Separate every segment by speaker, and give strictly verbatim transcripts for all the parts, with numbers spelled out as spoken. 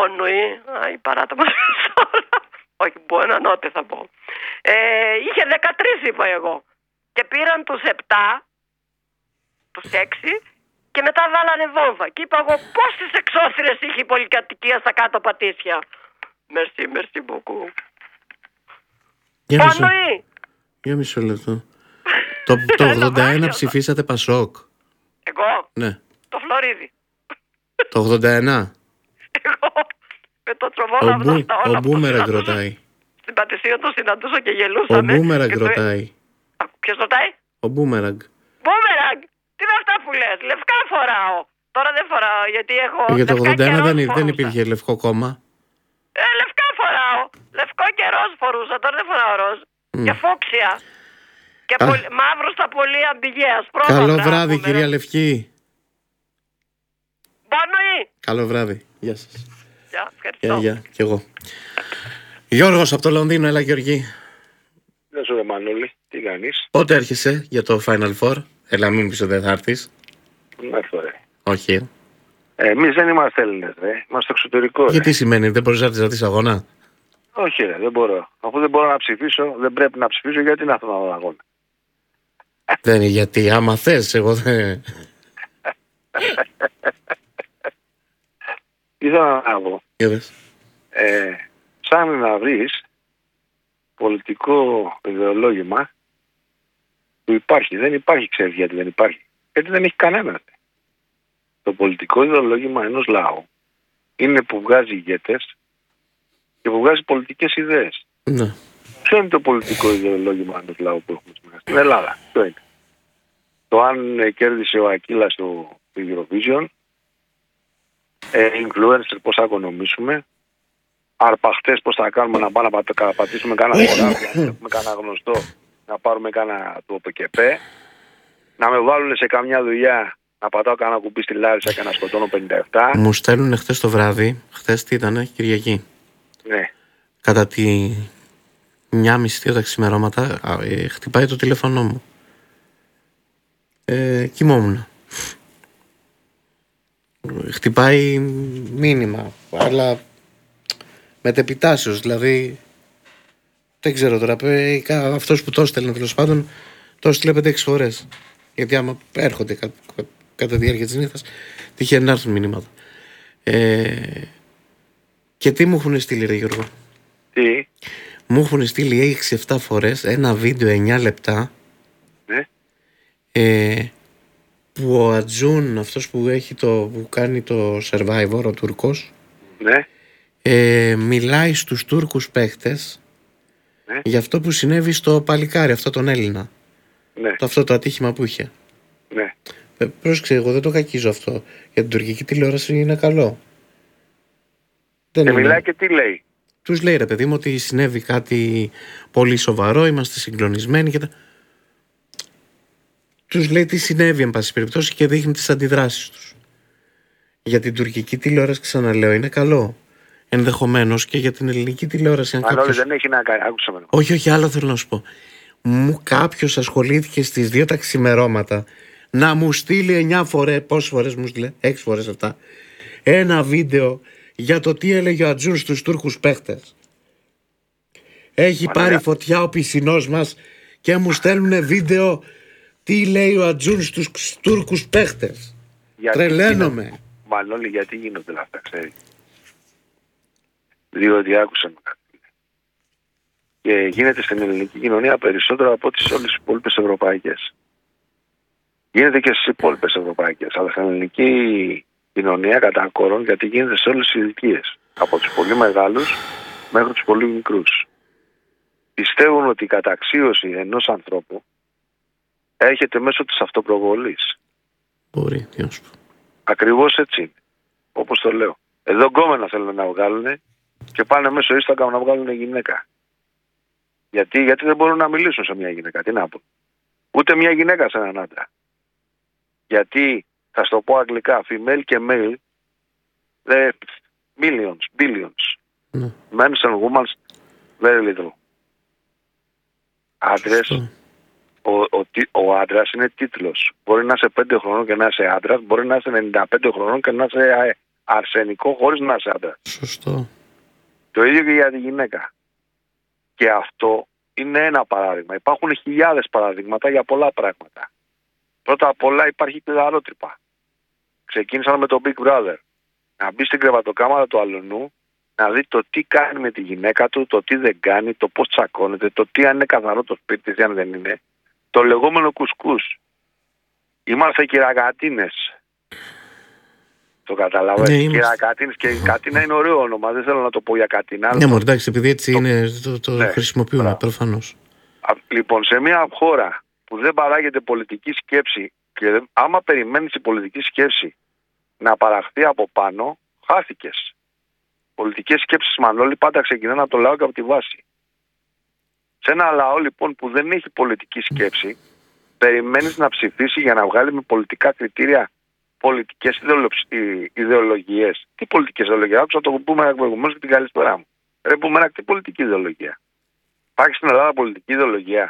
Speaker 1: Μπόνουι, η παράτα μας όχι, Μπόνα Νότε θα πω. Ε, είχε δεκατρείς είπα εγώ. Και πήραν τους επτά, τους έξι και μετά βάλανε βόμβα. Και είπα εγώ πόσες εξώθυρες είχε η πολυκατοικία στα κάτω πατήσια. Μερσή, μερσή μποκού. Μπόνουι.
Speaker 2: Για μισό λεπτό. Το, το ογδόντα ένα ψηφίσατε Πασόκ.
Speaker 1: Εγώ.
Speaker 2: Ναι.
Speaker 1: Το Φλωρίδι.
Speaker 2: Το ογδόντα ένα.
Speaker 1: Εγώ. Με το τσοβόλαυρο στα όλα.
Speaker 2: Ο Μπούμεραγκ ρωτάει.
Speaker 1: Στην Πατησίων τον συναντούσα και γελούσαμε.
Speaker 2: Ο Μπούμεραγκ ρωτάει.
Speaker 1: Ποιος ρωτάει?
Speaker 2: Ο Μπούμεραγκ.
Speaker 1: Μπούμεραγκ. Τι είναι αυτά που λες? Λευκά φοράω. Τώρα δεν φοράω γιατί έχω.
Speaker 2: Για το ογδόντα ένα δεν, δεν υπήρχε λευκό κόμμα.
Speaker 1: Ε, λευκά φοράω. Λευκό και ροζ φορούσα. Τώρα δεν φοράω ροζ. Mm. Και φόξια. Και πολ... μαύρο στα πολύ αμπηγαία.
Speaker 2: Καλό βράδυ, κυρία Λευκή.
Speaker 1: Μπόνουι.
Speaker 2: Καλό βράδυ. Γεια σας.
Speaker 1: Γεια, ευχαριστώ.
Speaker 2: Γεια, γεια. Κι εγώ. Γιώργος από το Λονδίνο, έλα Γεωργή.
Speaker 3: Γεια σου ρε Μανώλη, τι κάνεις?
Speaker 2: Πότε έρχεσαι για το Final Four? Έλα μην πεις ότι δεν θα έρθεις.
Speaker 3: Να έρθω ρε.
Speaker 2: Όχι.
Speaker 3: Ε, εμείς δεν είμαστε Έλληνες ρε, είμαστε στο εξωτερικό ρε.
Speaker 2: Γιατί σημαίνει, δεν μπορείς να έρθεις να δεις αγώνα?
Speaker 3: Όχι ρε, δεν μπορώ. Αφού δεν μπορώ να ψηφίσω, δεν πρέπει να ψηφίσω, γιατί να έρθω να δω αγώνα?
Speaker 2: Δεν είναι γιατί, άμα θες, εγώ δεν...
Speaker 3: Ήθελα να πω,
Speaker 2: ε,
Speaker 3: σαν να βρεις πολιτικό ιδεολόγημα που υπάρχει. Δεν υπάρχει, ξέρεις γιατί δεν υπάρχει? Γιατί δεν έχει κανένα. Το πολιτικό ιδεολόγημα ενός λαού είναι που βγάζει ηγέτες και που βγάζει πολιτικές ιδέες.
Speaker 2: Ναι.
Speaker 3: Ποιο είναι το πολιτικό ιδεολόγημα ενός λαού που έχουμε σήμερα στην Ελλάδα? Ποιο είναι? Το αν κέρδισε ο Ακύλας στο Eurovision, ε, influencer πώς θα οικονομήσουμε, αρπαχτές πώς θα κάνουμε να πάμε να πατήσουμε κάνα χωράφι, να έχουμε κάνα γνωστό, να πάρουμε κάνα του ΟΠΚΕΠΕ, να με βάλουν σε καμιά δουλειά να πατάω κάνα κουμπί στη Λάρισα και να σκοτώνω πενήντα επτά.
Speaker 2: Μου στέλνουν χθες το βράδυ, χθες τι ήτανε, Κυριακή.
Speaker 3: Ναι.
Speaker 2: Κατά τη μια μισή δύο τα ξημερώματα ε, χτυπάει το τηλέφωνο μου. Ε, κοιμόμουν. Χτυπάει μήνυμα, αλλά μετεπιτάσεως, δηλαδή δεν ξέρω τώρα, αυτός που το έστελνε τέλος πάντων το έστειλε πέντε έξι φορές, γιατί άμα έρχονται κα, κα, κατά τη διάρκεια της νύχτας τυχαίνει να έρθουν μηνύματα. Ε, και τι μου έχουν στείλει ρε Γιώργο?
Speaker 3: Τι?
Speaker 2: Μου έχουν στείλει έξι εφτά φορές ένα βίντεο εννιά λεπτά,
Speaker 3: ναι.
Speaker 2: ε, που ο Ατζούν, αυτός που, έχει το, που κάνει το Survivor, ο Τούρκος,
Speaker 3: ναι.
Speaker 2: ε, μιλάει στους Τούρκους παίχτες, ναι, για αυτό που συνέβη στο παλικάρι, αυτό τον Έλληνα,
Speaker 3: ναι,
Speaker 2: το, αυτό το ατύχημα που είχε.
Speaker 3: Ναι.
Speaker 2: Ε, πρόσεξε, εγώ δεν το κακίζω αυτό, για την τουρκική τηλεόραση είναι καλό.
Speaker 3: Δεν και είναι. Μιλάει και τι λέει?
Speaker 2: Τους λέει ρε παιδί μου ότι συνέβη κάτι πολύ σοβαρό, είμαστε συγκλονισμένοι και τα... Τους λέει τι συνέβη εν πάση περιπτώσει και δείχνει τις αντιδράσεις τους. Για την τουρκική τηλεόραση, ξαναλέω, είναι καλό. Ενδεχομένως και για την ελληνική τηλεόραση. Αν
Speaker 3: κάποιος...
Speaker 2: κάποιος...
Speaker 3: δεν έχει να κάνει, άκουσα με.
Speaker 2: Όχι, όχι, άλλο θέλω να σου πω. Μου κάποιος ασχολήθηκε στις δύο τα ξημερώματα να μου στείλει εννιά φορές, πόσες φορές μου στείλε, έξι φορές αυτά, ένα βίντεο για το τι έλεγε ο Ατζούν στους Τούρκους παίχτες. Έχει Μαλιά. πάρει φωτιά ο πισινός μας και μου στέλνουν βίντεο τι λέει ο Ατζούν στους Τούρκους παίχτες. Τρελαίνομαι.
Speaker 3: Μάλλον γιατί γίνονται αυτά, ξέρει. Διότι άκουσα με κάτι. Και γίνεται στην ελληνική κοινωνία περισσότερο από ό,τι σε όλες τις υπόλοιπες ευρωπαϊκές. Γίνεται και στις υπόλοιπες ευρωπαϊκές, αλλά στην ελληνική κοινωνία κατά κόρον, γιατί γίνεται σε όλες τις ηλικίες. Από τους πολύ μεγάλους μέχρι τους πολύ μικρούς. Πιστεύουν ότι η καταξίωση ενός ανθρώπου έρχεται μέσω της αυτοπροβολής.
Speaker 2: Μπορεί, τι να σου πω.
Speaker 3: Ακριβώς έτσι είναι. Όπως το λέω. Εδώ γκόμενα θέλουν να βγάλουν και πάνε μέσω Instagram να βγάλουν γυναίκα. Γιατί, γιατί δεν μπορούν να μιλήσουν σε μια γυναίκα. Τι να πω. Ούτε μια γυναίκα σε έναν άντρα. Γιατί, θα στο πω αγγλικά, female και male, the millions, billions.
Speaker 2: Mm.
Speaker 3: Men's and women's, very little. Άντρες, ο, ο, ο άντρας είναι τίτλος. Μπορεί να είσαι πέντε χρονών και να είσαι άντρας, μπορεί να είσαι ενενήντα πέντε χρονών και να είσαι αρσενικό χωρίς να είσαι άντρας.
Speaker 2: Σωστό.
Speaker 3: Το ίδιο και για τη γυναίκα. Και αυτό είναι ένα παράδειγμα. Υπάρχουν χιλιάδες παραδείγματα για πολλά πράγματα. Πρώτα απ' όλα υπάρχει κλειδαρότρυπα. Ξεκίνησαν με το Big Brother. Να μπει στην κρεβατοκάμαρα του αλουνού, να δει το τι κάνει με τη γυναίκα του, το τι δεν κάνει, το πώς τσακώνεται, το τι αν είναι καθαρό το σπίτι της, αν δεν είναι. Το λεγόμενο κουσκούς. Είμαστε κυρακατίνες. Το καταλαβαίνεις.
Speaker 2: Ναι, είμαστε.
Speaker 3: Κυρακατίνες, και η Κατίνα είναι ωραίο όνομα. Δεν θέλω να το πω για Κατίνα.
Speaker 2: Ναι, μωρέ, εντάξει, επειδή έτσι
Speaker 3: το...
Speaker 2: είναι, το, το ναι, χρησιμοποιούμε προφανώς.
Speaker 3: Λοιπόν, σε μια χώρα που δεν παράγεται πολιτική σκέψη και άμα περιμένεις η πολιτική σκέψη να παραχθεί από πάνω, χάθηκες. Πολιτικές σκέψεις, Μανώλη, πάντα ξεκινάνε από το λαό και από τη βάση. Σε ένα λαό λοιπόν που δεν έχει πολιτική σκέψη, περιμένεις να ψηφίσει για να βγάλει με πολιτικά κριτήρια πολιτικές ιδεολογίες. Τι πολιτικές ιδεολογίες? Άκουσα το πούμε προηγουμένως και την καλησπέρα μου. Ρε πούμε, τι πολιτική ιδεολογία? Υπάρχει στην Ελλάδα πολιτική ιδεολογία?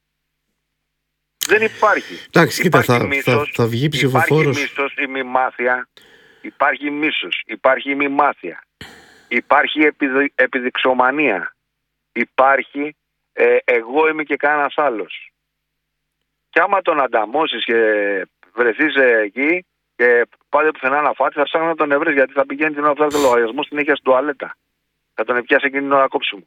Speaker 3: Δεν υπάρχει.
Speaker 2: Εντάξει, κοίτα, θα, θα, θα βγει ψηφοφόρος.
Speaker 3: Υπάρχει μίσος, ημιμάθεια. Υπάρχει μίσος, υπάρχει ημιμάθεια. Υπάρχει επιδο, επιδειξομανία. Υπάρχει ε, εγώ είμαι και κανένας άλλος. Και άμα τον ανταμώσεις και βρεθείς εκεί και πάτε πουθενά να φάτε, θα ψάχνει να τον ευρείς, γιατί θα πηγαίνει την ώρα που θα έρθει ο λογαριασμός στην έχεια στην τουαλέτα. Θα τον επιάσει εκείνη την ώρα κόψιμο.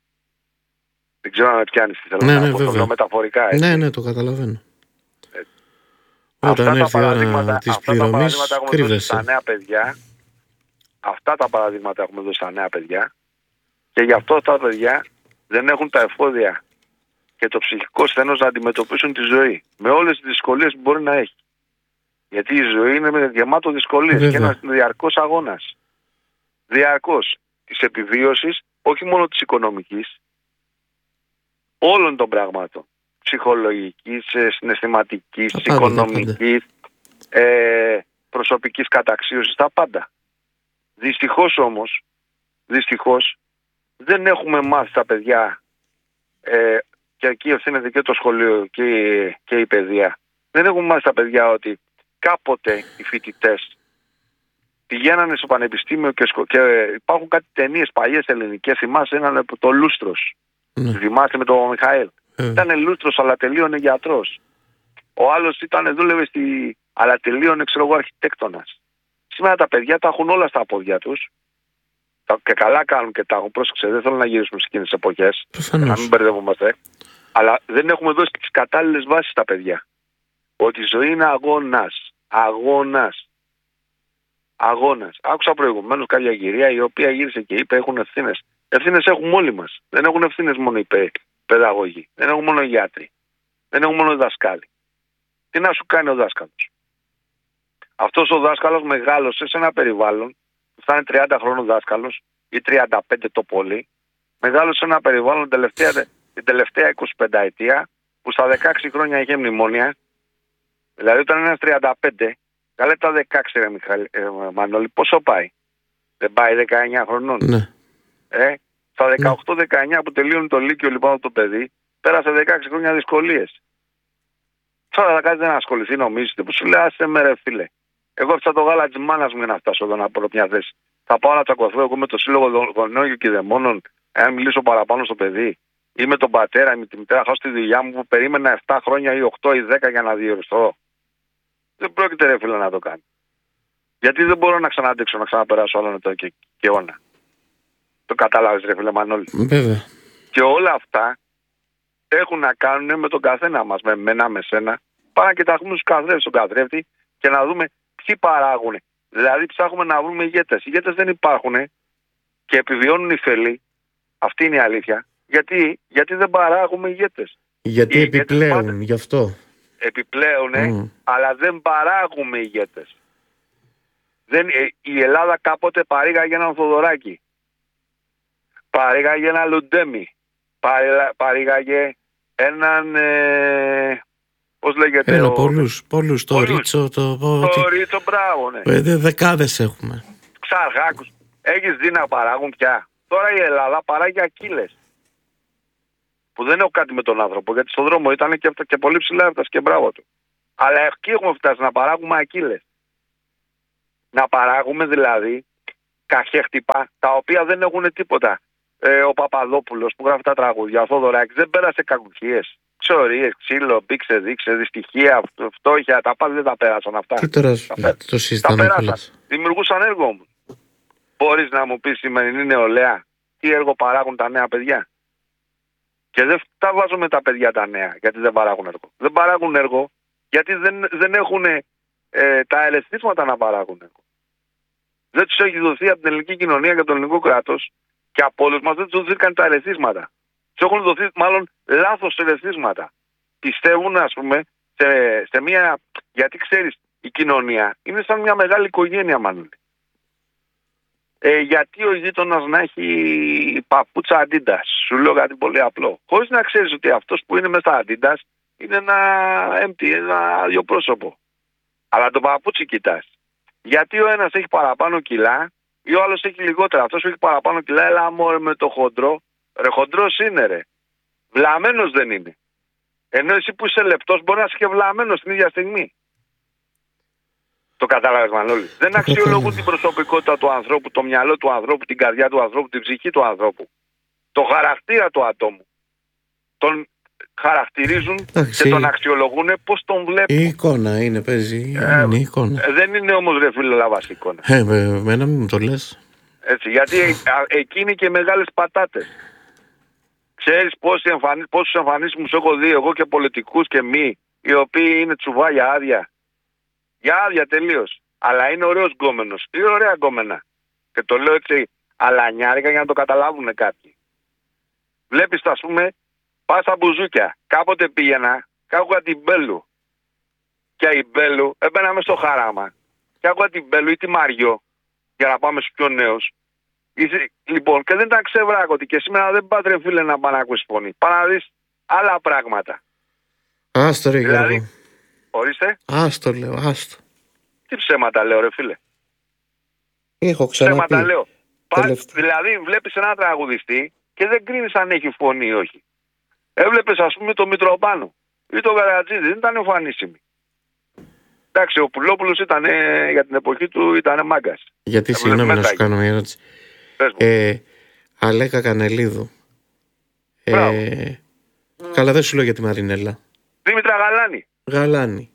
Speaker 3: Δεν ξέρω αν με πιάνεις τι θέλω
Speaker 2: ναι,
Speaker 3: να
Speaker 2: ναι,
Speaker 3: πω, το λέω μεταφορικά. Έτσι.
Speaker 2: Ναι, ναι, το καταλαβαίνω.
Speaker 3: Έτσι.
Speaker 2: Όταν έρθει η ώρα της πληρωμής, κρύβεσαι.
Speaker 3: Στα νέα παιδιά, αυτά τα παραδείγματα έχουμε δώσει στα νέα παιδιά και γι' αυτό τα παιδιά δεν έχουν τα εφόδια και το ψυχικό σθένος να αντιμετωπίσουν τη ζωή με όλες τις δυσκολίες που μπορεί να έχει. Γιατί η ζωή είναι γεμάτο δυσκολίες. Βέβαια. Και ένας διαρκώς αγώνας. Διαρκώς της επιβίωσης, όχι μόνο της οικονομικής, όλων των πραγμάτων. Ψυχολογικής, συναισθηματικής,
Speaker 2: τα πάντα,
Speaker 3: οικονομικής, ε, προσωπικής καταξίωσης, τα πάντα. Δυστυχώς όμως, δυστυχώς, δεν έχουμε μάθει τα παιδιά, ε, και εκεί ευθύνεται και το σχολείο και, και η παιδεία, δεν έχουμε μάθει τα παιδιά ότι κάποτε οι φοιτητές πηγαίνανε στο πανεπιστήμιο και, σκο... και υπάρχουν κάτι ταινίες παλιές ελληνικές. Θυμάσαι έναν το Λούστρος. Mm. Θυμάσαι με τον Μιχαήλ. Mm. Ήταν Λούστρος αλλά τελείωνε γιατρός. Ο άλλος ήταν, δούλευε στη... αλλά τελείωνε, ξέρω εγώ, αρχιτέκτονας. Σήμερα τα παιδιά τα έχουν όλα στα πόδια τους. Και καλά κάνουν και τα έχουν. Πρόσεξε, δεν θέλω να γυρίσουμε σε εκείνες τις εποχές.
Speaker 2: Προφανώς.
Speaker 3: Να μην μπερδεύομαστε. Αλλά δεν έχουμε δώσει τις κατάλληλες βάσεις στα παιδιά. Ότι η ζωή είναι αγώνας. Αγώνας. Αγώνας. Άκουσα προηγουμένως κάποια κυρία η οποία γύρισε και είπε έχουν ευθύνες. Ευθύνες έχουμε όλοι μας. Δεν έχουν ευθύνες μόνο οι παιδαγωγοί. Δεν έχουν μόνο οι γιατροί. Δεν έχουν μόνο οι δασκάλοι. Τι να σου κάνει ο δάσκαλος? Αυτός ο δάσκαλος μεγάλωσε σε ένα περιβάλλον που θα είναι τριάντα χρόνων δάσκαλος ή τριάντα πέντε το πολύ. Μεγάλωσε σε ένα περιβάλλον τελευταία, την τελευταία εικοσιπενταετία που στα δεκαέξι χρόνια είχε μνημόνια. Δηλαδή όταν είναι τριάντα πέντε, καλέ τα δεκαέξι ρε Μιχαλή, ε, Μανώλη, πόσο πάει? Δεν πάει δεκαεννιά χρονών?
Speaker 2: Ναι.
Speaker 3: Ε, στα δεκαοκτώ δεκαεννιά που τελείωνε το λύκειο λοιπόν το παιδί, πέρασε δεκαέξι χρόνια δυσκολίες. Τώρα θα κάτι δεν ασχοληθεί, νομίζετε, που σου λέει άσε με ρε φίλε. Εγώ έφτασα το γάλα της μάνας μου για να φτάσω εδώ να πάρω μια θέση. Θα πάω να τσακωθώ εγώ με το σύλλογο γονέων και δαιμόνων, εάν μιλήσω παραπάνω στο παιδί, ή με τον πατέρα ή με τη μητέρα, χάσω τη δουλειά μου που περίμενα επτά χρόνια ή οκτώ ή δέκα για να διοριστώ. Δεν πρόκειται ρε φίλε να το κάνει. Γιατί δεν μπορώ να ξαναντέξω, να ξαναπεράσω άλλο το και, και αιώνα. Το κατάλαβες ρε φίλε Μανώλη?
Speaker 2: Βέβαια.
Speaker 3: Και όλα αυτά έχουν να κάνουν με τον καθένα μας, με μένα, με σένα. Πάμε να κοιτάξουμε τους καθρέφτες στον καθρέφτη και να δούμε ποιοι παράγουν. Δηλαδή ψάχνουμε να βρούμε ηγέτες. Οι ηγέτες δεν υπάρχουν και επιβιώνουν οι φελοί. Αυτή είναι η αλήθεια. Γιατί, Γιατί δεν παράγουμε ηγέτες.
Speaker 2: Γιατί οι επιπλέον, πάντα... γι' αυτό.
Speaker 3: Επιπλέον, mm. αλλά δεν παράγουμε ηγέτες. Δεν, ε, η Ελλάδα κάποτε παρήγαγε έναν Θοδωράκη. Παρήγαγε έναν Λουντέμι. Παρήγαγε έναν... Ε, πώς λέγεται?
Speaker 2: Έλα, ο... πολλούς, πολλούς. Το πολλούς. Ρίτσο, το...
Speaker 3: Το ότι... Ρίτσο, μπράβο, ναι.
Speaker 2: Ε, δεκάδες έχουμε.
Speaker 3: Ξαρχάκους. Έχεις δει να παράγουν πια? Τώρα η Ελλάδα παράγει Ακύλες. Που δεν έχω κάτι με τον άνθρωπο, γιατί στον δρόμο ήταν και, και πολύ ψηλά έφτασε και μπράβο του. Αλλά εκεί έχουμε φτάσει να παράγουμε Ακύλες. Να παράγουμε δηλαδή καχέχτυπα τα οποία δεν έχουν τίποτα. Ε, ο Παπαδόπουλος που γράφει τα τραγούδια, ο Θοδωράκης, δεν πέρασε κακουχίες. Ξορίες, ξύλο, μπήξε, δείξε, δυστυχία, φτώχεια, τα πάντα δεν τα πέρασαν αυτά.
Speaker 2: Τι τώρα
Speaker 3: τα
Speaker 2: το συζητάμε.
Speaker 3: Τα πέρασαν. Δημιουργούσαν έργο όμως. Μπορείς να μου πεις σημερινή νεολαία τι έργο παράγουν τα νέα παιδιά? Και δεν τα βάζουμε τα παιδιά τα νέα γιατί δεν παράγουν έργο. Δεν παράγουν έργο γιατί δεν, δεν έχουν ε, τα ελευθερίσματα να παράγουν έργο. Δεν τους έχει δοθεί από την ελληνική κοινωνία και το ελληνικό κράτος και από όλους μας δεν τους δοθήκαν τα ερεθίσματα. Τους έχουν δοθεί μάλλον λάθος ερεθίσματα. Πιστεύουν, ας πούμε, σε, σε μια. Γιατί ξέρεις, η κοινωνία είναι σαν μια μεγάλη οικογένεια, Μανούλη. Ε, γιατί ο γείτονας να έχει παπούτσα Αντίντας? Σου λέω κάτι πολύ απλό. Χωρίς να ξέρεις ότι αυτός που είναι μέσα στα Αντίντας είναι ένα empty, ένα αδειοπρόσωπο. Αλλά το παπούτσι κοιτάς. Γιατί ο ένας έχει παραπάνω κιλά ή ο άλλος έχει λιγότερα. Αυτός που έχει παραπάνω κιλά, έλα μωρέ με το χοντρό. Ρε χοντρός είναι ρε. Βλαμμένος δεν είναι. Ενώ εσύ που είσαι λεπτός μπορεί να είσαι και βλαμμένος την ίδια στιγμή. Το κατάλαβες, Μανώλη? Δεν αξιολογούν την προσωπικότητα του ανθρώπου, το μυαλό του ανθρώπου, την καρδιά του ανθρώπου, την ψυχή του ανθρώπου. Το χαρακτήρα του ατόμου. Τον χαρακτηρίζουν
Speaker 2: Άξι.
Speaker 3: Και τον αξιολογούν πώς τον βλέπουν.
Speaker 2: Η εικόνα είναι, παίζει.
Speaker 3: Ε,
Speaker 2: είναι η εικόνα.
Speaker 3: Ε, δεν είναι όμως ρε φίλε λάβας εικόνα.
Speaker 2: Ε, με, εμένα μην μου το λες.
Speaker 3: Έτσι, γιατί ε, εκείνοι και μεγάλες πατάτες. Ξέρεις εμφανί, πόσους εμφανίσεις μου σου έχω δει εγώ και πολιτικούς και μη, οι οποίοι είναι τσουβάλια άδεια. Για άδεια τελείως. Αλλά είναι ωραίος γκόμενος. Τι ωραία γκόμενα. Και το λέω έτσι αλανιάρικα για να το καταλάβουν κάποιοι. Βλέπεις, ας πούμε, πας στα μπουζούκια. Κάποτε πήγαινα, κάκουγα την Μπέλου. Και η Μπέλου έμπαινα μες στο χαράμα. Και άκουγα την Μπέλου ή τη Μαριό, για να πάμε στους πιο νέους. Λοιπόν, και δεν ήταν ξεβράκωτη. Και σήμερα δεν πας ρε φίλε να πάνε να ακούσεις φωνή. Πάνε να δεις άλλα πράγματα.
Speaker 2: Άστο ρε
Speaker 3: δηλαδή,
Speaker 2: Γιώργο.
Speaker 3: Ορίστε.
Speaker 2: Άστο λέω, άστο.
Speaker 3: Τι ψέματα λέω ρε φίλε.
Speaker 2: Έχω ξαναπεί.
Speaker 3: Ψέματα λέω.
Speaker 2: Τελευταία.
Speaker 3: Δηλαδή βλέπεις έναν τραγουδιστή και δεν κρίνεις αν έχει φωνή ή όχι. Έβλεπες ας πούμε το Μητροπάνο ή το Καρατζίδη, δεν ήταν εμφανίσιμοι. Εντάξει, ο Πουλόπουλος ήταν ε, για την εποχή του ήταν μάγκας.
Speaker 2: Γιατί συγγνώμη να σου κάνω μια ερώτηση. Ε, Αλέκα Κανελίδου. Ε, καλά δεν σου λέω για τη Μαρινέλα.
Speaker 3: Δήμητρα Γαλάνη.
Speaker 2: Γαλάνη.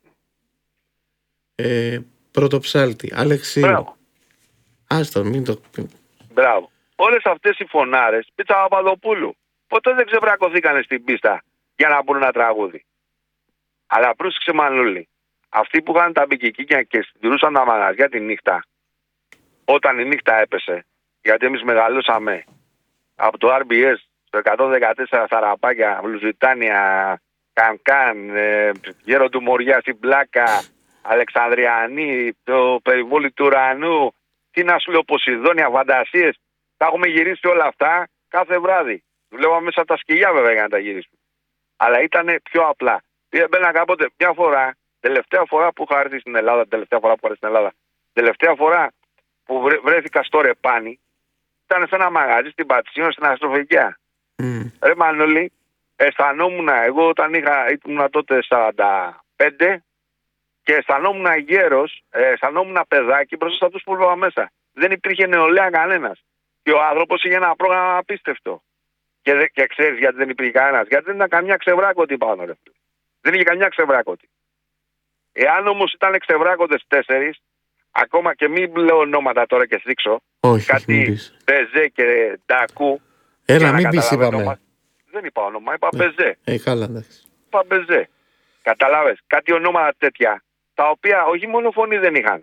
Speaker 2: Ε, Πρωτοψάλτη. Αλεξίου.
Speaker 3: Μπράβο.
Speaker 2: Άστο, μην το...
Speaker 3: Μπράβο. Όλες αυτές οι φωνάρες, Πίτσα Παπαδοπούλου, ποτέ δεν ξεβρακωθήκανε στην πίστα για να πούνε ένα τραγούδι. Αλλά πρόσεξε Μανούλη, αυτοί που είχαν τα μπικικίκια και συντηρούσαν τα μαγαζιά τη νύχτα, όταν η νύχτα έπεσε, γιατί εμείς μεγαλώσαμε από το αρ μπι ες στο εκατόν δεκατέσσερα Σαραπάκια, Λουζιτάνια, Κανκάν, ε, Γέρο του Μοριά στην Πλάκα, Αλεξανδριανή, το περιβόλι του ουρανού, τι να σου λέω, Ποσειδόνια, φαντασίες. Τα έχουμε γυρίσει όλα αυτά κάθε βράδυ. Δουλεύαμε μέσα από τα σκυλιά βέβαια για να τα γυρίσουμε. Αλλά ήταν πιο απλά. Έμπαινα κάποτε μια φορά, τελευταία φορά που είχα έρθει στην Ελλάδα, τελευταία φορά που είχα έρθει στην Ελλάδα, τελευταία φορά που βρέθηκα στο Ρεπάνι, ήταν σε ένα μαγαζί στην Πατσίων στην Αστροφικιά. Mm. Ρε Μανώλη, αισθανόμουν εγώ όταν είχα, ήμουν τότε σαράντα πέντε και αισθανόμουν γέρος, αισθανόμουν παιδάκι μπροστά σε αυτούς που βλέπα μέσα. Δεν υπήρχε νεολαία κανένας. Και ο άνθρωπος είχε ένα πρόγραμμα απίστευτο. Και, δε, και ξέρεις γιατί δεν υπήρχε κανένας. Γιατί δεν ήταν καμιά ξεβράκωτη πάνω, ρε. Δεν είχε καμιά ξεβράκωτη. Εάν όμως ήταν ξεβράκωτες τέσσερις, ακόμα και μην λέω ονόματα τώρα και θίξω,
Speaker 2: όχι,
Speaker 3: κάτι Μπεζέ και Ντακού.
Speaker 2: Έλα, μην πεις είπαμε.
Speaker 3: Όνομα. Δεν είπα όνομα, είπα ναι. Μπεζέ.
Speaker 2: Ε, καλά, εντάξει.
Speaker 3: Είπα Μπεζέ. Καταλάβες, κάτι ονόματα τέτοια, τα οποία όχι μόνο φωνή δεν είχαν.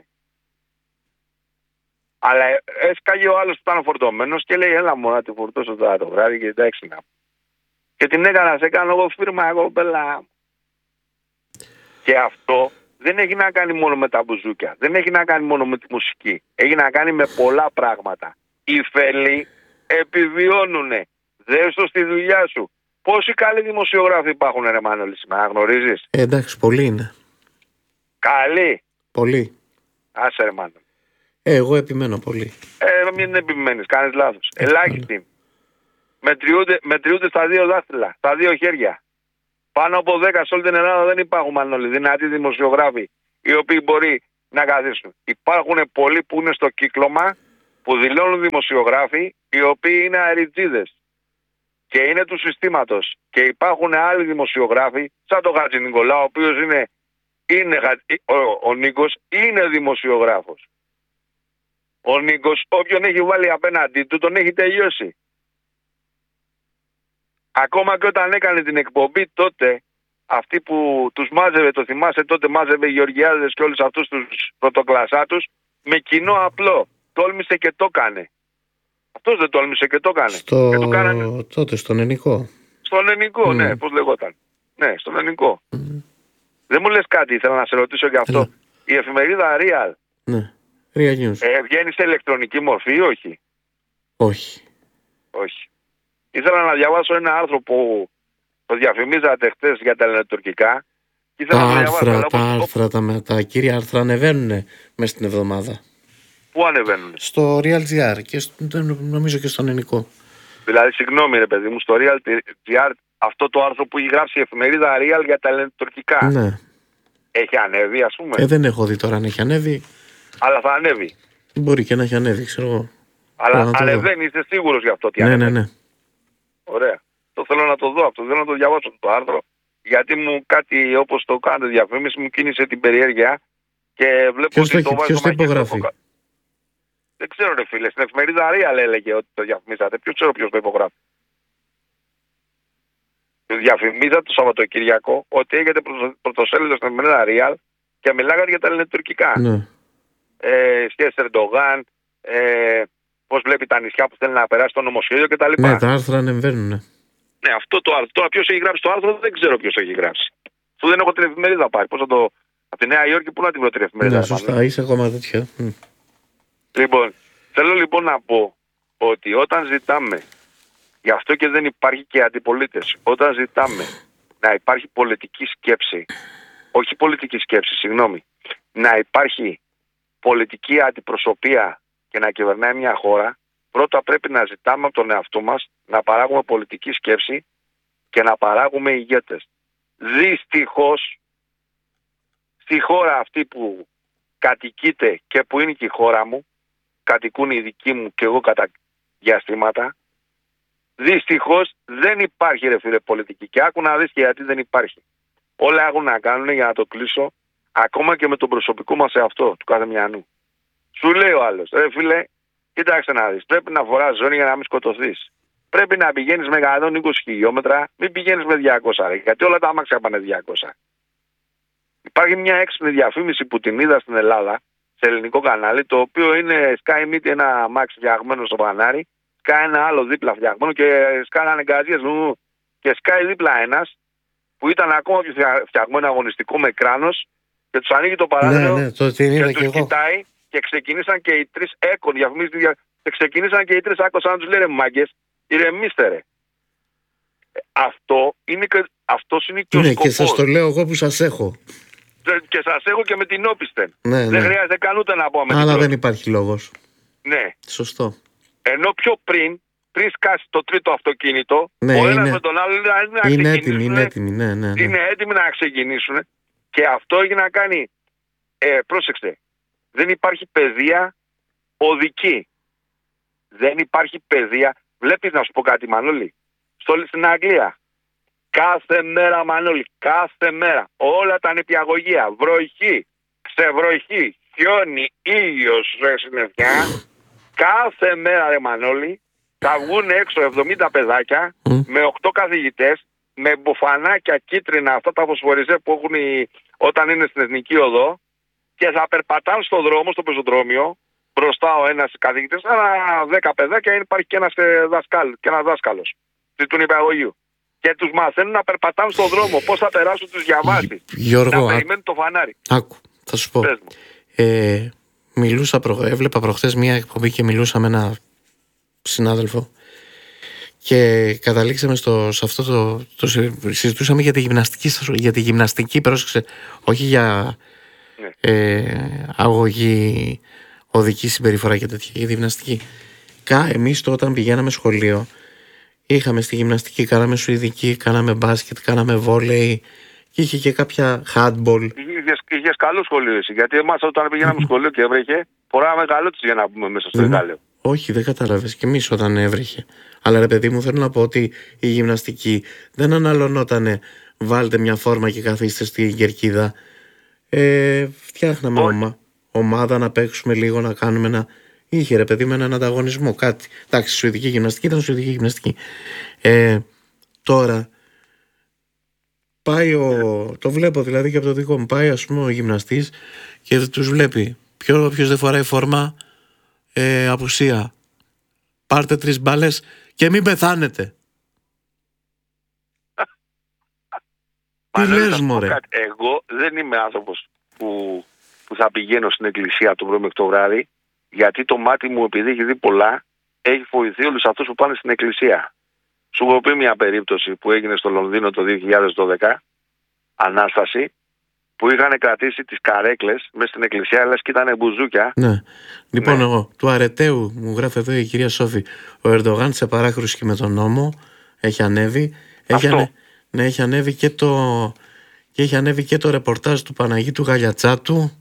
Speaker 3: Αλλά έσκαγε ο άλλος που ήταν φορτωμένος και λέει έλα μου να τη φορτώσω τώρα το βράδυ και εντάξει να. Και την έκανα, σε κάνω εγώ φίρμα, εγώ πέλα. Και αυτό δεν έχει να κάνει μόνο με τα μπουζούκια. Δεν έχει να κάνει μόνο με τη μουσική. Έχει να κάνει με πολλά πράγματα. Οι φελοί επιβιώνουνε. Δες το στη δουλειά σου. Πόσοι καλοί δημοσιογράφοι υπάρχουν ρε Μανώλη σήμερα, γνωρίζεις?
Speaker 2: Ε, εντάξει, πολλοί είναι.
Speaker 3: Καλοί.
Speaker 2: Πολλοί.
Speaker 3: Άσε ρε Μανώλη.
Speaker 2: Ε, εγώ επιμένω πολύ.
Speaker 3: Ε, μην επιμένεις, κάνεις λάθος. Ελάχιστοι. Μετριούνται, μετριούνται στα δύο δάχτυλα, στα δύο χέρια. Πάνω από δέκα σε όλη την Ελλάδα δεν υπάρχουν Μανώλη, δυνατοί δημοσιογράφοι, οι οποίοι μπορεί να καθίσουν. Υπάρχουν πολλοί που είναι στο κύκλωμα, που δηλώνουν δημοσιογράφοι, οι οποίοι είναι αεριτζίδες και είναι του συστήματος. Και υπάρχουν άλλοι δημοσιογράφοι, σαν τον Χατζη Νικολάου, ο οποίος είναι, είναι ο, ο Νίκος είναι δημοσιογράφος. Ο Νίκος, όποιον έχει βάλει απέναντί του, τον έχει τελειώσει. Ακόμα και όταν έκανε την εκπομπή τότε, αυτοί που τους μάζευε, το θυμάσαι, τότε μάζευε οι Γεωργιάδες και όλους αυτούς τους πρωτοκλασσάτους, με κοινό απλό. Τόλμησε και το έκανε. Αυτός δεν τόλμησε και το έκανε.
Speaker 2: Στο...
Speaker 3: Και το κάνανε...
Speaker 2: τότε στον Ενικό.
Speaker 3: Στον Ενικό, mm. ναι, πώς λεγόταν. Ναι, στον Ενικό. Mm. Δεν μου λες κάτι, ήθελα να σε ρωτήσω για αυτό. Έλα. Η εφημερίδα Real,
Speaker 2: ναι. Real News.
Speaker 3: Ε, βγαίνει σε ηλεκτρονική μορφή ή όχι?
Speaker 2: Όχι.
Speaker 3: Όχι. Ήθελα να διαβάσω ένα άρθρο που το διαφημίζατε χτες για τα ελληνοτουρκικά.
Speaker 2: Τα άρθρα, διαβάσω, τα, όπως... άρθρα τα, τα κύρια άρθρα ανεβαίνουν μέσα στην εβδομάδα.
Speaker 3: Πού ανεβαίνουν?
Speaker 2: Στο Real.gr και στο, νομίζω και στον Ενικό.
Speaker 3: Δηλαδή, συγγνώμη ρε παιδί μου, στο Real.gr αυτό το άρθρο που έχει γράψει η εφημερίδα Real για τα ελληνοτουρκικά.
Speaker 2: Ναι.
Speaker 3: Έχει ανέβει, ας πούμε?
Speaker 2: Ε, δεν έχω δει τώρα αν έχει ανέβει.
Speaker 3: Αλλά θα ανέβει.
Speaker 2: Μπορεί και να έχει ανέβει, ξέρω εγώ.
Speaker 3: Αλλά ανεβαίνει, είσαι σίγουρος γι' αυτό? Τι
Speaker 2: ναι,
Speaker 3: ανεβαίνει?
Speaker 2: ναι, ναι.
Speaker 3: Ωραία. Το θέλω να το δω αυτό, θέλω να το διαβάσω το άρθρο. Γιατί μου κάτι όπως το κάνετε διαφήμιση μου κίνησε την περιέργεια και βλέπω
Speaker 2: ποιος
Speaker 3: ότι το,
Speaker 2: το, ποιος το υπογράφει?
Speaker 3: Το... Δεν ξέρω ρε φίλε, στην εφημερίδα Real έλεγε ότι το διαφημίσατε. Ποιος ξέρω ποιος το υπογράφει? Το διαφημίζατε το Σαββατοκύριακο ότι έχετε πρωτοσέλιδο στην εφημερίδα Real και μιλάγατε για τα ελληνοτουρκικά.
Speaker 2: Ναι.
Speaker 3: Ε, σχέση Ερντογάν, ε, πώς βλέπει τα νησιά που θέλει να περάσει το νομοσχέδιο κτλ.
Speaker 2: Ναι, τα άρθρα ανεβαίνουν. Ναι.
Speaker 3: Ναι, αυτό το άρθρο. Τώρα ποιος έχει γράψει το άρθρο δεν ξέρω ποιος το έχει γράψει. Αφού δεν έχω την εφημερίδα πάρει. Πώς θα το. Από τη Νέα Υόρκη, πού να την βρω την εφημερίδα?
Speaker 2: Ναι, σωστά, είσαι ακόμα τέτοια.
Speaker 3: Λοιπόν, θέλω λοιπόν να πω ότι όταν ζητάμε, γι' αυτό και δεν υπάρχει και αντιπολίτευση, όταν ζητάμε να υπάρχει πολιτική σκέψη, όχι πολιτική σκέψη, συγγνώμη, να υπάρχει πολιτική αντιπροσωπεία και να κυβερνάει μια χώρα, πρώτα πρέπει να ζητάμε από τον εαυτό μας να παράγουμε πολιτική σκέψη και να παράγουμε ηγέτες. Δυστυχώς, στη χώρα αυτή που κατοικείται και που είναι και η χώρα μου, κατοικούν οι δικοί μου και εγώ κατά διαστήματα, δυστυχώς δεν υπάρχει ρε φίλε πολιτική. Και άκου να δεις και γιατί δεν υπάρχει. Όλα έχουν να κάνουν, για να το κλείσω, ακόμα και με τον προσωπικό μας εαυτό του κάθε μιανού. Σου λέει ο άλλος, ρε φίλε, κοίταξε να δεις, πρέπει να φοράς ζώνη για να μην σκοτωθείς. Πρέπει να πηγαίνεις με εκατόν είκοσι χιλιόμετρα, μην πηγαίνεις με διακόσια, ρε, γιατί όλα τα αμάξια πάνε διακόσια. Υπάρχει μια έξυπνη διαφήμιση που την είδα στην Ελλάδα, σε ελληνικό κανάλι, το οποίο είναι Sky Meet, ένα αμάξι φτιαγμένο στο πανάρι, Sky ένα άλλο δίπλα φτιαγμένο και Sky ανεγκαζίες μου και Sky δίπλα ένας, που ήταν ακόμα πιο φτιαγμένο αγωνιστικό με κράνος και τους ανοίγει το παράθυρο
Speaker 2: ναι, ναι, το
Speaker 3: και τους
Speaker 2: και
Speaker 3: κοιτάει και ξεκινήσαν και οι τρεις έκον, διαφημίζουν και ξεκινήσαν και οι τρεις άκουσαν να τους λένε μάγκες, ηρεμήστε ρε. Αυτό είναι και, αυτός είναι και
Speaker 2: ναι,
Speaker 3: ο σκοπός.
Speaker 2: Και σας το λέω εγώ που σας έχω.
Speaker 3: Και σας έχω και με την όπισθεν.
Speaker 2: Ναι, ναι.
Speaker 3: Δεν χρειάζεται καν ούτε να πω με την
Speaker 2: Αλλά δεν υπάρχει λόγος.
Speaker 3: Ναι.
Speaker 2: Σωστό.
Speaker 3: Ενώ πιο πριν, πριν σκάσει το τρίτο αυτοκίνητο,
Speaker 2: ναι,
Speaker 3: ο ένας
Speaker 2: είναι,
Speaker 3: με τον άλλο είναι,
Speaker 2: είναι έτοιμοι, είναι έτοιμοι, ναι, ναι, ναι.
Speaker 3: Είναι έτοιμοι να ξεκινήσουν και αυτό έχει να κάνει, ε, πρόσεξε, δεν υπάρχει παιδεία οδική. Δεν υπάρχει παιδεία. Βλέπεις να σου πω κάτι Μανώλη, στο, στην Αγγλία, κάθε μέρα Μανώλη, κάθε μέρα, όλα τα νηπιαγωγεία, βροχή, ξεβροχή, χιόνι, ήλιος, ρε συννεφιά, κάθε μέρα ρε Μανώλη, θα βγουν έξω εβδομήντα παιδάκια mm. με οκτώ καθηγητές, με μπουφανάκια κίτρινα, αυτά τα φωσφοριζέ που έχουν οι, όταν είναι στην Εθνική Οδό, και θα περπατάνε στον δρόμο, στο πεζοδρόμιο, μπροστά ο ένας καθηγητής, ένα δέκα παιδάκια, υπάρχει και ένας δασκάλος, και ένας δάσκαλος του νηπιαγωγείου. Και τους μαθαίνουν να περπατάνε στον δρόμο, πώς θα περάσουν τους διαβάσεις.
Speaker 2: Γιώργο,
Speaker 3: να περιμένουν το φανάρι.
Speaker 2: Άκου, θα σου πω. Ε, μιλούσα προ... Έβλεπα προχθές μια εκπομπή και μιλούσα με ένα συνάδελφο και καταλήξαμε στο, σε αυτό το, το συζητούσαμε για τη γυμναστική, για τη γυμναστική, πρόσεξε, όχι για ναι. ε, αγωγή, οδική συμπεριφορά και τέτοια, για τη γυμναστική. Κα, εμείς το, όταν πηγαίναμε σχολείο, είχαμε στη γυμναστική, κάναμε σουηδική, κάναμε μπάσκετ, κάναμε βόλεϊ και είχε και κάποια handball.
Speaker 3: είχες, είχες καλό σχολείο εσύ. Γιατί εμάς όταν πήγαμε σχολείο και έβρεχε, φοράγαμε καλότσες για να πούμε μέσα στο εργάλεο.
Speaker 2: Όχι, δεν κατάλαβες. Και εμείς όταν έβρεχε. Αλλά ρε παιδί μου, θέλω να πω ότι η γυμναστική δεν αναλωνότανε βάλτε μια φόρμα και καθίστε στην κερκίδα. Ε, φτιάχναμε ομα, ομάδα να παίξουμε λίγο, να κάνουμε ένα. Είχε ρε παιδί με έναν ανταγωνισμό, κάτι. Εντάξει, σουηδική γυμναστική ήταν σουηδική γυμναστική. Ε, τώρα πάει ο. Το βλέπω δηλαδή και από το δικό μου. Πάει ας πούμε ο γυμναστής και τους βλέπει. Ποιος δεν φοράει φόρμα, ε, απουσία. Πάρτε τρεις μπάλες και μην πεθάνετε. Τι λες μωρέ?
Speaker 3: Εγώ δεν είμαι άνθρωπος που, που θα πηγαίνω στην εκκλησία το πρωί μέχρι το βράδυ, γιατί το μάτι μου, επειδή έχει δει πολλά, έχει βοηθεί όλους αυτούς που πάνε στην εκκλησία. Σου έχω πει μια περίπτωση που έγινε στο Λονδίνο το δύο χιλιάδες δώδεκα, Ανάσταση, που είχαν κρατήσει τις καρέκλες μέσα στην εκκλησία, λες και ήταν μπουζούκια.
Speaker 2: Ναι. Λοιπόν,
Speaker 3: ναι.
Speaker 2: εγώ του Αρεταίου, μου γράφει εδώ η κυρία Σόφη, ο Ερντογάν σε παράκρουση και με τον νόμο έχει ανέβει. Έχει, ανε... ναι, έχει ανέβει και το... και έχει ανέβει και το ρεπορτάζ του Παναγίτου Γαλιατσάτου.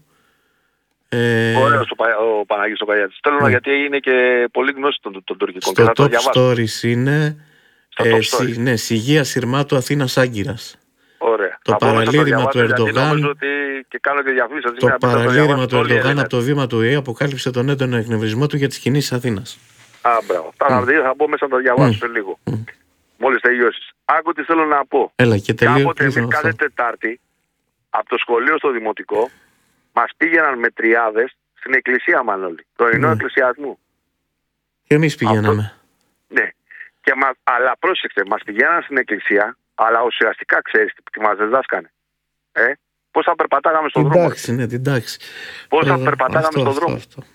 Speaker 3: Ε... Ωραίος ο, Πα... ο Παναγίτης ο Γαλιατσάτου. Θέλω να, γιατί είναι και πολύ γνώση των, των τουρκικών.
Speaker 2: Στο top stories είναι
Speaker 3: στο
Speaker 2: ε,
Speaker 3: top
Speaker 2: σι... ναι, Σιγεία Συρμάτου Αθήνας Άγκυρας.
Speaker 3: Ωραία.
Speaker 2: Το παραλήρημα του Ερντογάν,
Speaker 3: ότι και κάνω και
Speaker 2: το παραλήρημα του Ερντογάν από το βήμα του ΙΕ αποκάλυψε τον έντονο εκνευρισμό του για τις κινήσεις Αθήνας.
Speaker 3: Α, μπράβο. Mm. Θα, θα μπω μέσα να το διαβάσω mm. λίγο. Mm. Μόλις τελειώσεις. Άκου τι θέλω να πω.
Speaker 2: Έλα, και τελείω,
Speaker 3: κάποτε εμείς κάθε Τετάρτη από το σχολείο στο Δημοτικό μας πήγαιναν με τριάδες στην εκκλησία, Μανώλη. Πρωινό mm. εκκλησιασμού.
Speaker 2: Και εμείς πηγαίναμε.
Speaker 3: Αυτό, ναι. Και μα, αλλά πρόσεξε, μας πηγαίναν στην εκκλησία. Αλλά ουσιαστικά ξέρεις τι μας διδάσκανε. Ε? Πώς θα περπατάγαμε στον δρόμο.
Speaker 2: Εντάξει, ναι, την τάξη.
Speaker 3: Πώς θα περπατάγαμε αυτό, στον αυτό, δρόμο. Αυτό.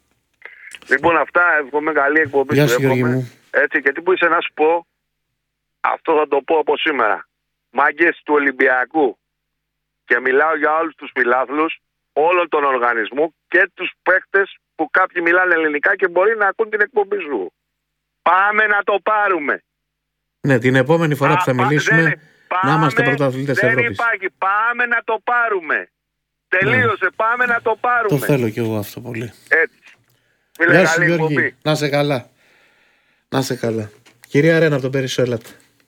Speaker 3: Λοιπόν, αυτά, εύχομαι καλή εκπομπή.
Speaker 2: Γεια σου, Γιώργη μου.
Speaker 3: Έτσι, και τι που είσαι να σου πω, αυτό θα το πω από σήμερα. Μάγκες του Ολυμπιακού. Και μιλάω για όλους τους φιλάθλους, όλων των οργανισμού και τους παίκτες που κάποιοι μιλάνε ελληνικά και μπορεί να ακούν την εκπομπή σου. Πάμε να το πάρουμε.
Speaker 2: Ναι, την επόμενη φορά Α, που θα μιλήσουμε δεν, πάμε, να είμαστε πρωταθλητές Ευρώπης.
Speaker 3: Δεν υπάρχει. Πάμε να το πάρουμε. Τελείωσε. Ναι. Πάμε να το πάρουμε.
Speaker 2: Το θέλω κι εγώ αυτό πολύ.
Speaker 3: Έτσι.
Speaker 2: Γεια σου, Γιώργη. Να σε καλά. Να σε καλά. Κυρία Ρένα από τον Περισσό, έλατε.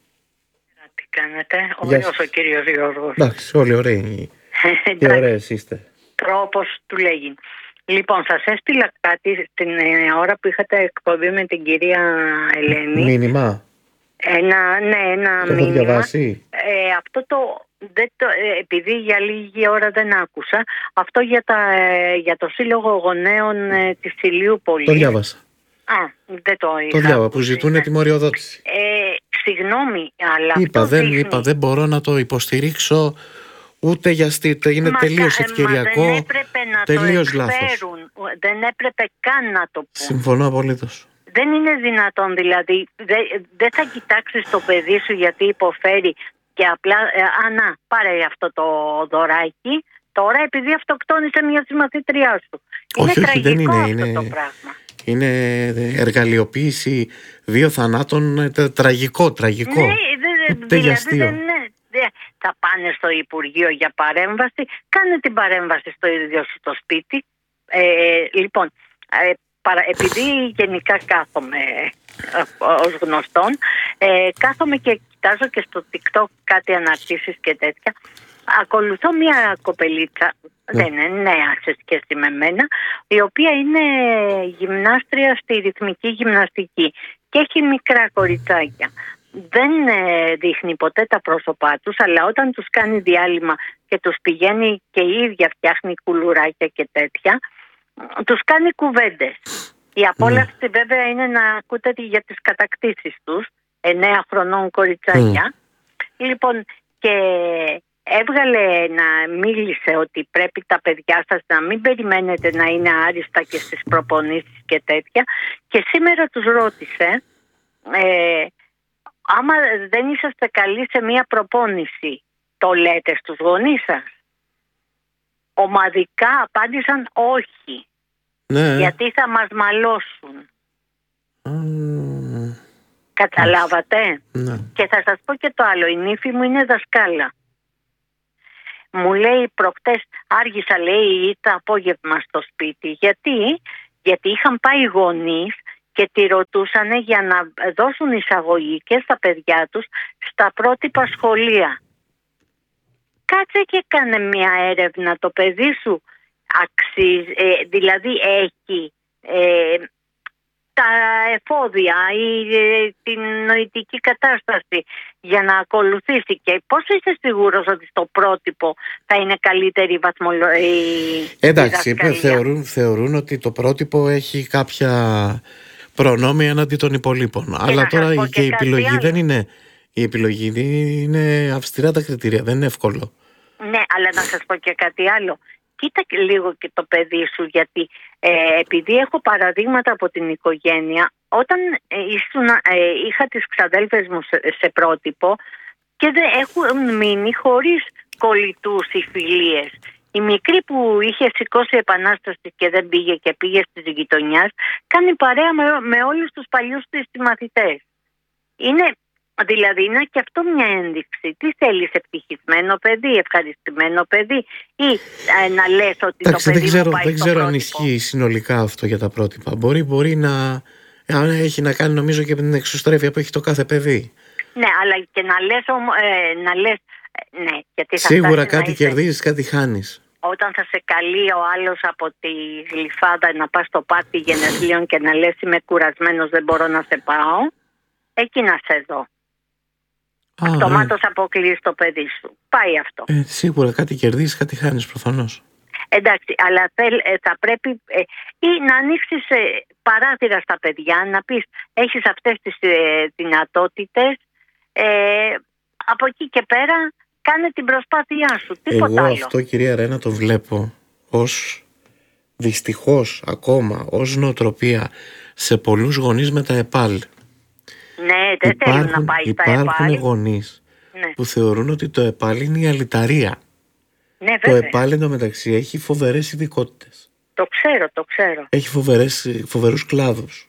Speaker 4: Τι κάνετε? Ωραίος ο κύριος Γιώργος.
Speaker 2: Εντάξει, όλοι ωραίοι. Και ωραίες είστε.
Speaker 4: Τρόπος του λέγει. Λοιπόν, σας έστειλα κάτι την ώρα που είχατε εκπομπή με την κυρία Ελένη.
Speaker 2: Μήνυμα.
Speaker 4: Ένα, ναι, ένα
Speaker 2: το
Speaker 4: μήνυμα.
Speaker 2: Έχω διαβάσει.
Speaker 4: Ε, αυτό το, δεν το, ε, επειδή για λίγη ώρα δεν άκουσα, αυτό για, τα, ε, για το Σύλλογο Γονέων ε, της Ηλιούπολης.
Speaker 2: Το διάβασα.
Speaker 4: Α, δεν το είχα.
Speaker 2: Το διάβασα, που ζητούν τιμωριοδότηση.
Speaker 4: Ε, συγγνώμη, αλλά
Speaker 2: είπα,
Speaker 4: αυτό
Speaker 2: δεν,
Speaker 4: δείχνει...
Speaker 2: είπα, δεν μπορώ να το υποστηρίξω ούτε για στήριο. Είναι τελείως ευκαιριακό.
Speaker 4: Δεν έπρεπε να
Speaker 2: τελείως
Speaker 4: το εκφέρουν.
Speaker 2: Λάθος.
Speaker 4: Δεν έπρεπε καν να το πούν.
Speaker 2: Συμφωνώ απολύτως.
Speaker 4: Δεν είναι δυνατόν, δηλαδή, δεν δε θα κοιτάξεις το παιδί σου γιατί υποφέρει και απλά, ε, α, να, πάρε αυτό το δωράκι, τώρα επειδή αυτοκτόνησε μια συμμαθήτριά σου. Είναι
Speaker 2: όχι,
Speaker 4: τραγικό
Speaker 2: όχι, δεν είναι,
Speaker 4: αυτό
Speaker 2: είναι,
Speaker 4: το πράγμα.
Speaker 2: Είναι εργαλειοποίηση δύο θανάτων, τραγικό, τραγικό.
Speaker 4: Ναι, δε, δε, δηλαδή δεν είναι. Δε, θα πάνε στο Υπουργείο για παρέμβαση, κάνε την παρέμβαση στο ίδιο σου το σπίτι. Ε, λοιπόν, ε, επειδή γενικά κάθομαι ως γνωστόν, ε, κάθομαι και κοιτάζω και στο TikTok κάτι αναρτήσεις και τέτοια. Ακολουθώ μια κοπελίτσα, yeah. δεν είναι νέα σε σχέση με μένα, η οποία είναι γυμνάστρια στη ρυθμική γυμναστική και έχει μικρά κοριτσάκια. Δεν ε, δείχνει ποτέ τα πρόσωπά τους, αλλά όταν τους κάνει διάλειμμα και τους πηγαίνει και η ίδια φτιάχνει κουλουράκια και τέτοια, τους κάνει κουβέντες. Η απόλαυση mm. βέβαια είναι να ακούτε για τις κατακτήσεις τους, εννέα χρονών κοριτσάκια. Mm. Λοιπόν, και έβγαλε να μίλησε ότι πρέπει τα παιδιά σας να μην περιμένετε να είναι άριστα και στις προπονήσεις και τέτοια. Και σήμερα τους ρώτησε, ε, άμα δεν είσαστε καλοί σε μία προπόνηση, το λέτε στους γονείς σας? Ομαδικά απάντησαν όχι. Ναι. Γιατί θα μας μαλώσουν. Mm. Καταλάβατε?
Speaker 2: Ναι.
Speaker 4: Και θα σας πω και το άλλο. Η νύφη μου είναι δασκάλα. μου λέει προχτές άργησα, λέει, ή το απόγευμα στο σπίτι. Γιατί, γιατί είχαν πάει γονείς και τη ρωτούσανε για να δώσουν εισαγωγή και στα παιδιά τους στα πρότυπα σχολεία. Κάτσε και κάνε μια έρευνα, το παιδί σου αξίζει, ε, δηλαδή έχει ε, τα εφόδια ή ε, την νοητική κατάσταση για να ακολουθήσει, και πώς είσαι σίγουρος ότι στο πρότυπο θα είναι καλύτερη βαθμολογία?
Speaker 2: Εντάξει, θεωρούν, θεωρούν ότι το πρότυπο έχει κάποια προνόμια έναντι των υπολείπων. Και αλλά τώρα και, και η επιλογή άλλο. δεν είναι, η επιλογή είναι αυστηρά τα κριτήρια, δεν είναι εύκολο.
Speaker 4: Ναι, αλλά να σας πω και κάτι άλλο. Κοίτα και λίγο και το παιδί σου, γιατί ε, επειδή έχω παραδείγματα από την οικογένεια, όταν ε, ήσουν, ε, είχα τις ξαδέλφες μου σε, σε πρότυπο και δεν έχουν μείνει χωρίς κολλητούς ή φιλίες. Η μικρή που είχε σηκώσει επανάσταση και δεν πήγε και πήγε στις γειτονιάς, κάνει παρέα με, με όλους τους παλιούς της μαθητές. Είναι... Δηλαδή είναι και αυτό μια ένδειξη. Τι θέλεις, ευτυχισμένο παιδί, ευχαριστημένο παιδί, ή ε, να λες ότι
Speaker 2: Εντάξει,
Speaker 4: το παιδί
Speaker 2: δεν ξέρω,
Speaker 4: μου πάει
Speaker 2: δεν
Speaker 4: στο
Speaker 2: ξέρω
Speaker 4: πρότυπο.
Speaker 2: αν ισχύει συνολικά αυτό για τα πρότυπα. Μπορεί, μπορεί να έχει να κάνει, νομίζω, και με την εξωστρέφεια που έχει το κάθε παιδί.
Speaker 4: Ναι, αλλά και να λες, ε, να λες ε, ναι, γιατί θα
Speaker 2: σίγουρα κάτι
Speaker 4: είσαι...
Speaker 2: κερδίζεις, κάτι χάνεις.
Speaker 4: Όταν θα σε καλεί ο άλλος από τη Γλυφάδα να πας στο πάρτι γενεθλίων και να λες είμαι κουρασμένος, δεν μπορώ να σε πάω, εκεί να σε δω. Αυτομάτως ε. αποκλείεις το παιδί σου. Πάει αυτό.
Speaker 2: Ε, σίγουρα κάτι κερδίζεις, κάτι χάνεις προφανώς.
Speaker 4: Εντάξει, αλλά θέλ, ε, θα πρέπει ε, ή να ανοίξεις ε, παράθυρα στα παιδιά, να πεις έχεις αυτές τις ε, δυνατότητες, ε, από εκεί και πέρα κάνε την προσπάθειά σου. Τίποτα
Speaker 2: Εγώ
Speaker 4: άλλο.
Speaker 2: αυτό, κυρία Ρένα, το βλέπω ως, δυστυχώς ακόμα, ως νοοτροπία σε πολλούς γονείς με τα ΕΠΑΛ.
Speaker 4: Ναι, δεν θέλουν να πάει στα ΕΠΑΛ.
Speaker 2: Υπάρχουν γονείς ναι. που θεωρούν ότι το ΕΠΑΛ είναι η αλυταρία.
Speaker 4: Ναι,
Speaker 2: το ΕΠΑΛ εντωμεταξύ έχει φοβερές ειδικότητες.
Speaker 4: Το ξέρω, το ξέρω.
Speaker 2: Έχει φοβερές, φοβερούς κλάδους.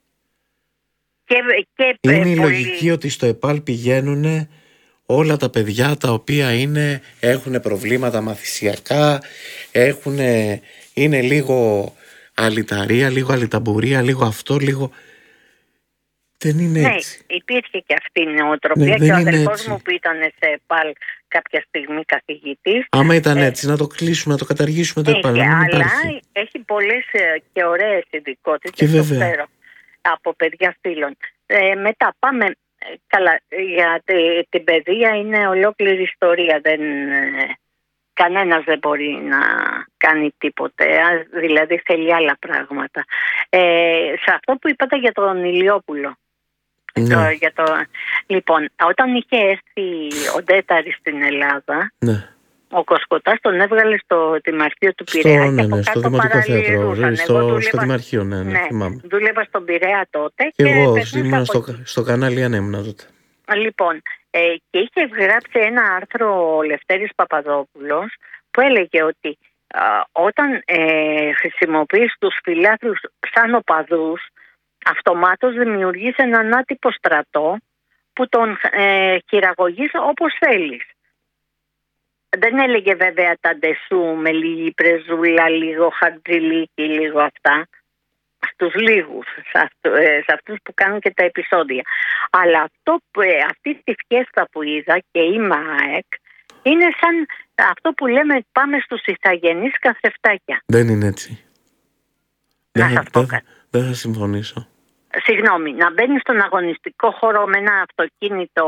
Speaker 4: Και, και,
Speaker 2: είναι
Speaker 4: ε,
Speaker 2: η
Speaker 4: πολύ...
Speaker 2: λογική ότι στο ΕΠΑΛ πηγαίνουν όλα τα παιδιά τα οποία είναι, έχουν προβλήματα μαθησιακά, έχουν, είναι λίγο αλυταρία, λίγο αλυταμπουρία, λίγο αυτό, λίγο... Δεν είναι
Speaker 4: ναι,
Speaker 2: έτσι.
Speaker 4: Υπήρχε και αυτή η νοοτροπία, ναι, και ο αδελφός μου που ήταν σε ΕΠΑΛ κάποια στιγμή καθηγητής.
Speaker 2: Άμα ήταν ε, έτσι, να το κλείσουμε, να το καταργήσουμε το ΕΠΑΛ.
Speaker 4: Αλλά
Speaker 2: υπάρχει.
Speaker 4: έχει πολλές και ωραίες ειδικότητες,
Speaker 2: και
Speaker 4: το
Speaker 2: βέβαια.
Speaker 4: ξέρω, από παιδιά φίλων. Ε, μετά πάμε, καλά, για την παιδεία είναι ολόκληρη ιστορία, δεν... Κανένας δεν μπορεί να κάνει τίποτε, δηλαδή θέλει άλλα πράγματα. Ε, σε αυτό που είπατε για τον Ηλιόπουλο.
Speaker 2: Ναι.
Speaker 4: Το, για το, λοιπόν, όταν είχε έρθει ο Ντέταρης στην Ελλάδα,
Speaker 2: ναι.
Speaker 4: ο Κοσκοτάς τον έβγαλε στο Δημαρχείο του Πειραιά.
Speaker 2: Στο, ναι, ναι, στο Δημοτικό Θέατρο, στο,
Speaker 4: δούλευα,
Speaker 2: στο Δημαρχείο, ναι, ναι,
Speaker 4: ναι,
Speaker 2: θυμάμαι.
Speaker 4: Δούλευα στον Πειραιά τότε.
Speaker 2: Και,
Speaker 4: και
Speaker 2: εγώ ήμουν στο, στο κανάλι Ανέμουνα τότε.
Speaker 4: Λοιπόν, ε, και είχε γράψει ένα άρθρο ο Λευτέρης Παπαδόπουλος που έλεγε ότι α, όταν ε, χρησιμοποιείς τους φιλάθλους σαν οπαδούς, αυτομάτως δημιουργείς έναν άτυπο στρατό που τον ε, χειραγωγείς όπως θέλεις. Δεν έλεγε βέβαια τα ντεσού με λίγη πρεζούλα, λίγο χαρτζηλίκι, λίγο αυτά. Στους λίγους, σε, αυτού, ε, σε αυτούς που κάνουν και τα επεισόδια. Αλλά αυτό, ε, αυτή τη φιέστα που είδα και είμαι ΑΕΚ είναι σαν αυτό που λέμε πάμε στους ηθαγενείς καθρεφτάκια.
Speaker 2: Δεν είναι έτσι.
Speaker 4: Να
Speaker 2: δεν,
Speaker 4: σας πω
Speaker 2: δεν, δεν θα συμφωνήσω.
Speaker 4: Συγγνώμη, να μπαίνεις στον αγωνιστικό χώρο με ένα αυτοκίνητο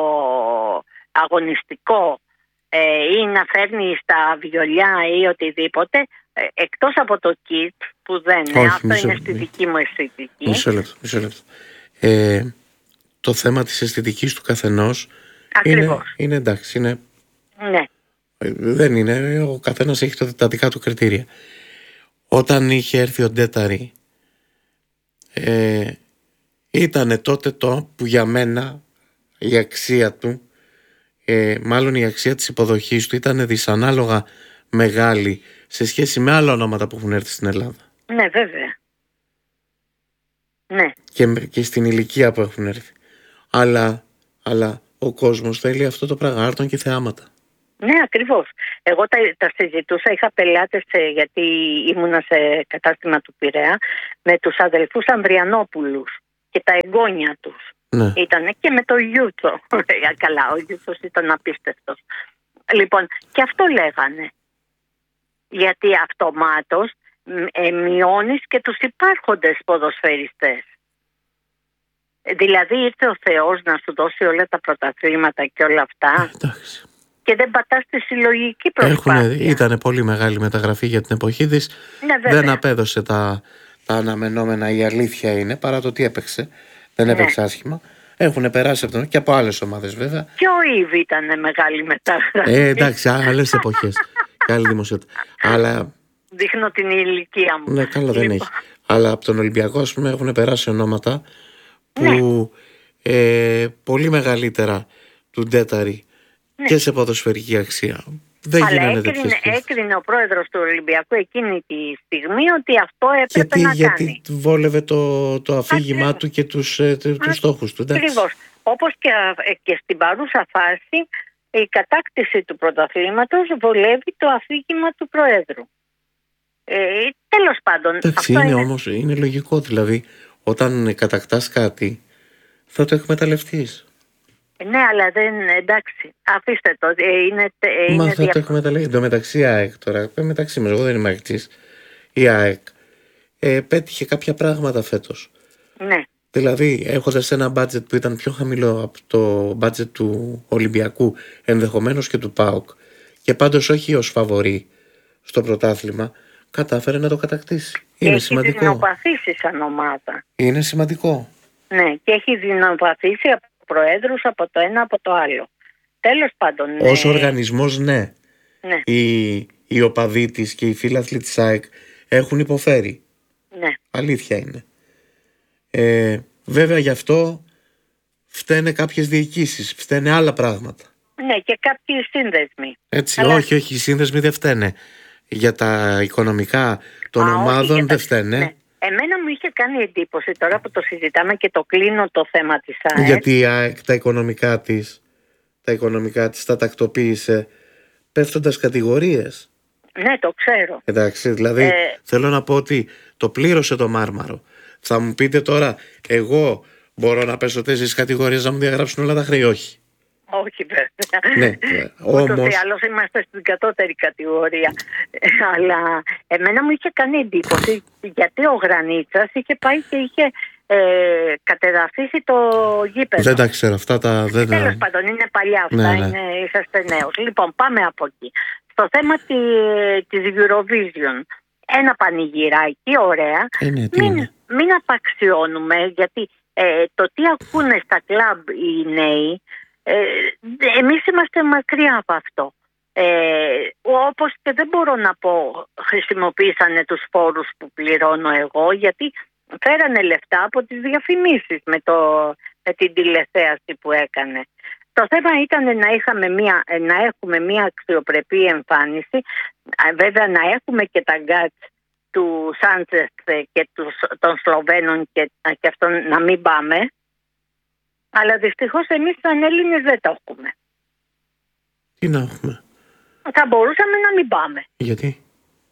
Speaker 4: αγωνιστικό ε, ή να φέρνεις τα βιολιά ή οτιδήποτε, ε, εκτός από το kit που δεν είναι, αυτό μισό, είναι στη δική μου αισθητική.
Speaker 2: Μισό λεπτό, μισό λεπτό. Ε, το θέμα της αισθητικής του καθενός είναι, είναι εντάξει, είναι...
Speaker 4: Ναι.
Speaker 2: Δεν είναι, ο καθένας έχει το, τα δικά του κριτήρια. Όταν είχε έρθει ο Ντέταρη, ε, ήτανε τότε το που για μένα η αξία του, ε, μάλλον η αξία της υποδοχής του ήταν δυσανάλογα μεγάλη σε σχέση με άλλα ονόματα που έχουν έρθει στην Ελλάδα.
Speaker 4: Ναι, βέβαια. Ναι.
Speaker 2: Και, και στην ηλικία που έχουν έρθει. Αλλά, αλλά ο κόσμος θέλει αυτό το πράγμα, άρτων και θεάματα.
Speaker 4: Ναι, ακριβώς. Εγώ τα, τα συζητούσα, είχα πελάτες γιατί ήμουνα σε κατάστημα του Πειραιά με τους αδελφούς Ανδριανόπουλους και τα εγγόνια τους.
Speaker 2: Ναι.
Speaker 4: Ήτανε και με το Γιούτσο. Καλά, ο Γιούτσος ήταν απίστευτος. Λοιπόν, και αυτό λέγανε. Γιατί αυτομάτως ε, μειώνεις και τους υπάρχοντες ποδοσφαιριστές. Δηλαδή ήρθε ο Θεός να σου δώσει όλα τα πρωταθλήματα και όλα αυτά.
Speaker 2: Εντάξει.
Speaker 4: Και δεν πατάς τη συλλογική προσπάθεια.
Speaker 2: Ήταν πολύ μεγάλη μεταγραφή για την εποχή της.
Speaker 4: Ναι,
Speaker 2: δεν απέδωσε τα, τα αναμενόμενα, η αλήθεια είναι, παρά το ότι έπαιξε. Δεν ναι. έπαιξε άσχημα. Έχουν περάσει από τον... και από άλλες ομάδες βέβαια.
Speaker 4: Και ο Ήβ ήταν μεγάλη μεταγραφή.
Speaker 2: Ε, εντάξει, άλλες εποχές. Και άλλη δημοσιότητα. Αλλά...
Speaker 4: Δείχνω την ηλικία μου.
Speaker 2: Ναι, καλά δεν έχει. Αλλά από τον Ολυμπιακό, ας πούμε, έχουν περάσει ονόματα που ναι. ε, πολύ μεγαλύτερα του Ντέταρη ναι. και σε ποδοσφαιρική αξία. Δεν
Speaker 4: αλλά έκρινε, έκρινε ο πρόεδρος του Ολυμπιακού εκείνη τη στιγμή ότι αυτό έπρεπε
Speaker 2: γιατί,
Speaker 4: να
Speaker 2: γιατί
Speaker 4: κάνει.
Speaker 2: Γιατί βόλευε το, το αφήγημά Ακριβώς. του και τους, ε, τους στόχους του.
Speaker 4: Ακριβώς. Όπως και, και στην παρούσα φάση η κατάκτηση του πρωταθλήματος βολεύει το αφήγημα του Προέδρου. Ε, τέλος πάντων.
Speaker 2: Εντάξει, είναι, είναι όμως είναι λογικό, δηλαδή όταν κατακτάς κάτι θα το εκμεταλλευτείς.
Speaker 4: Ναι, αλλά δεν, εντάξει, αφήστε το. Είναι,
Speaker 2: Μα
Speaker 4: είναι
Speaker 2: θα δια... το εκμεταλλευτείς. Εν τω μεταξύ η ΑΕΚ τώρα, μεταξύ μας, εγώ δεν είμαι αεκτής, η ΑΕΚ ε, πέτυχε κάποια πράγματα φέτος.
Speaker 4: Ναι.
Speaker 2: Δηλαδή έχοντας ένα μπάτζετ που ήταν πιο χαμηλό από το μπάτζετ του Ολυμπιακού, ενδεχομένως και του ΠΑΟΚ, και πάντως όχι ως φαβορί στο πρωτάθλημα, κατάφερε να το κατακτήσει. Είναι
Speaker 4: έχει
Speaker 2: σημαντικό.
Speaker 4: Έχει δεινοπαθήσει σαν ομάδα.
Speaker 2: Είναι σημαντικό.
Speaker 4: Ναι, και έχει δεινοπαθήσει από προέδρους από το ένα από το άλλο. Τέλος πάντων. Ναι.
Speaker 2: Ως οργανισμός ναι.
Speaker 4: ναι.
Speaker 2: Οι, οι οπαδοί της και οι φίλαθλοι της ΑΕΚ έχουν υποφέρει.
Speaker 4: Ναι.
Speaker 2: Αλήθεια είναι. Ε, βέβαια γι' αυτό φταίνε κάποιες διοικήσεις, φταίνε άλλα πράγματα.
Speaker 4: Ναι, και κάποιοι σύνδεσμοι.
Speaker 2: Έτσι,
Speaker 4: αλλά...
Speaker 2: όχι, όχι, οι σύνδεσμοι δεν φταίνε. Για τα οικονομικά των Α, ομάδων όχι, δεν τα... φταίνε. Ναι.
Speaker 4: Εμένα μου είχε κάνει εντύπωση τώρα που το συζητάμε και το κλείνω το θέμα της ΑΕΚ.
Speaker 2: Γιατί η ΑΕΚ τα οικονομικά της, τα οικονομικά της τα τακτοποίησε πέφτοντας κατηγορίες.
Speaker 4: Ναι, το ξέρω.
Speaker 2: Εντάξει, δηλαδή ε... θέλω να πω ότι το πλήρωσε το Μάρμαρο. Θα μου πείτε τώρα, εγώ μπορώ να πέσω τέσσερις κατηγορίες να μου διαγράψουν όλα τα χρέη, όχι.
Speaker 4: Όχι βέβαια.
Speaker 2: Ναι,
Speaker 4: όμως... Ούτως ή άλλως είμαστε στην κατώτερη κατηγορία. Αλλά εμένα μου είχε κάνει εντύπωση γιατί ο Γρανίτσας είχε πάει και είχε ε, κατεδαφίσει το γήπεδο.
Speaker 2: Δεν τα ξέρω αυτά τα... Δεν τα...
Speaker 4: Τέλος πάντων είναι παλιά αυτά, ναι, ναι. Είναι, είσαστε νέος. Λοιπόν, πάμε από εκεί. Στο θέμα τη, της Eurovision. Ένα πανηγυράκι, ωραία.
Speaker 2: Ε, ναι,
Speaker 4: μην, μην απαξιώνουμε γιατί ε, το τι ακούνε στα κλαμπ οι νέοι, Ε, εμείς είμαστε μακριά από αυτό. Ε, όπως και δεν μπορώ να πω χρησιμοποίησανε τους φόρους που πληρώνω εγώ, γιατί φέρανε λεφτά από τις διαφημίσεις με, το, με την τηλεθέαση που έκανε. Το θέμα ήταν να, είχαμε μια, να έχουμε μια αξιοπρεπή εμφάνιση, βέβαια να έχουμε και τα γκάτς του Σάντσεφ και τους, των Σλοβαίνων και, και αυτόν να μην πάμε. Αλλά δυστυχώς εμείς σαν Έλληνες δεν το έχουμε.
Speaker 2: Τι να έχουμε?
Speaker 4: Θα μπορούσαμε να μην πάμε.
Speaker 2: Γιατί?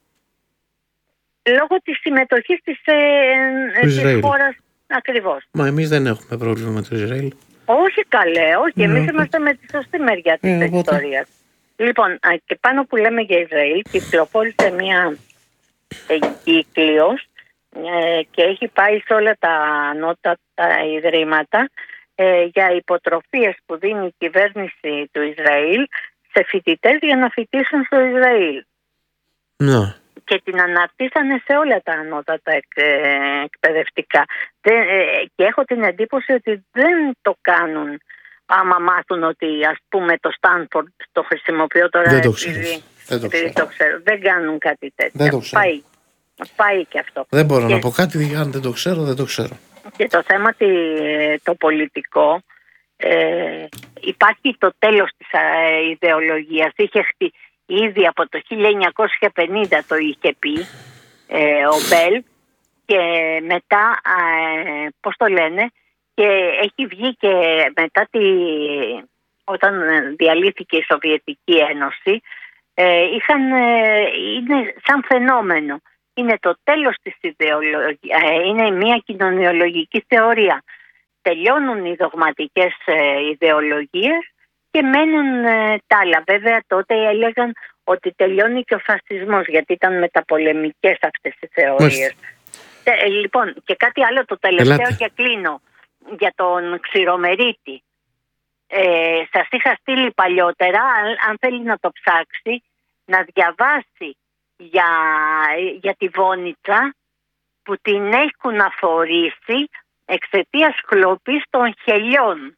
Speaker 4: Λόγω της συμμετοχής της, ε, της χώρας ακριβώς.
Speaker 2: Μα εμείς δεν έχουμε πρόβλημα με το Ισραήλ.
Speaker 4: Όχι καλέ, όχι. Εμείς ε, είμαστε με τη σωστή μεριά της ε, ιστορίας. Λοιπόν, και πάνω που λέμε για Ισραήλ, κυκλοφόρησε μια ε, κύκλιος ε, και έχει πάει σε όλα τα ανώτατα ιδρύματα ε, για υποτροφίες που δίνει η κυβέρνηση του Ισραήλ σε φοιτητές για να φοιτήσουν στο Ισραήλ.
Speaker 2: Ναι.
Speaker 4: Και την αναρτήσανε σε όλα τα ανώτατα εκ, ε, εκπαιδευτικά. Δεν, ε, και έχω την εντύπωση ότι δεν το κάνουν άμα μάθουν ότι ας πούμε το Στάνφορντ το χρησιμοποιώ τώρα.
Speaker 2: Δεν το
Speaker 4: επειδή,
Speaker 2: ξέρω. Δεν, το
Speaker 4: επειδή το ξέρω. Δεν κάνουν κάτι τέτοιο.
Speaker 2: Δεν το ξέρω.
Speaker 4: Πάει, πάει και αυτό.
Speaker 2: Δεν μπορώ
Speaker 4: και,
Speaker 2: να πω κάτι, αν δεν το ξέρω, δεν το ξέρω. Και
Speaker 4: το θέμα το πολιτικό, ε, υπάρχει το τέλος της ε, ιδεολογίας. Είχε χτυπήσει. Ήδη από το χίλια εννιακόσια πενήντα το είχε πει ε, ο Μπέλ και μετά, ε, πώς το λένε, και έχει βγει και μετά τη, όταν διαλύθηκε η Σοβιετική Ένωση, ε, είχαν, ε, είναι σαν φαινόμενο. Είναι το τέλος της ιδεολογίας, ε, είναι μια κοινωνιολογική θεωρία. Τελειώνουν οι δογματικές ε, ιδεολογίες και μένουν ε, τα άλλα. Βέβαια τότε έλεγαν ότι τελειώνει και ο φασισμός, γιατί ήταν μεταπολεμικές αυτές οι θεωρίες. Ε, λοιπόν, και κάτι άλλο το τελευταίο. Ελάτε. Και κλείνω για τον Ξηρομερίτη. Ε, σας είχα στείλει παλιότερα, αν, αν θέλει να το ψάξει, να διαβάσει για, για τη Βόνιτσα, που την έχουν αφορήσει εξαιτίας κλοπής των χελιών.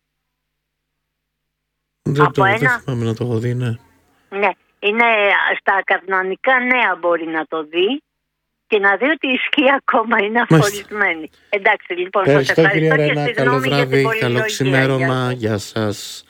Speaker 2: Δεν από το ένα... δεν θυμάμαι να το έχω δει, ναι.
Speaker 4: Ναι, είναι στα κανονικά νέα, μπορεί να το δει και να δει ότι η ισχύει ακόμα, είναι αφορισμένη. Εντάξει, λοιπόν,
Speaker 2: ευχαριστώ,
Speaker 4: σας ευχαριστώ
Speaker 2: κυρία
Speaker 4: και
Speaker 2: Ρένα,
Speaker 4: συγγνώμη για την πολυλογία.
Speaker 2: Καλό ξημέρωμα, γεια σας.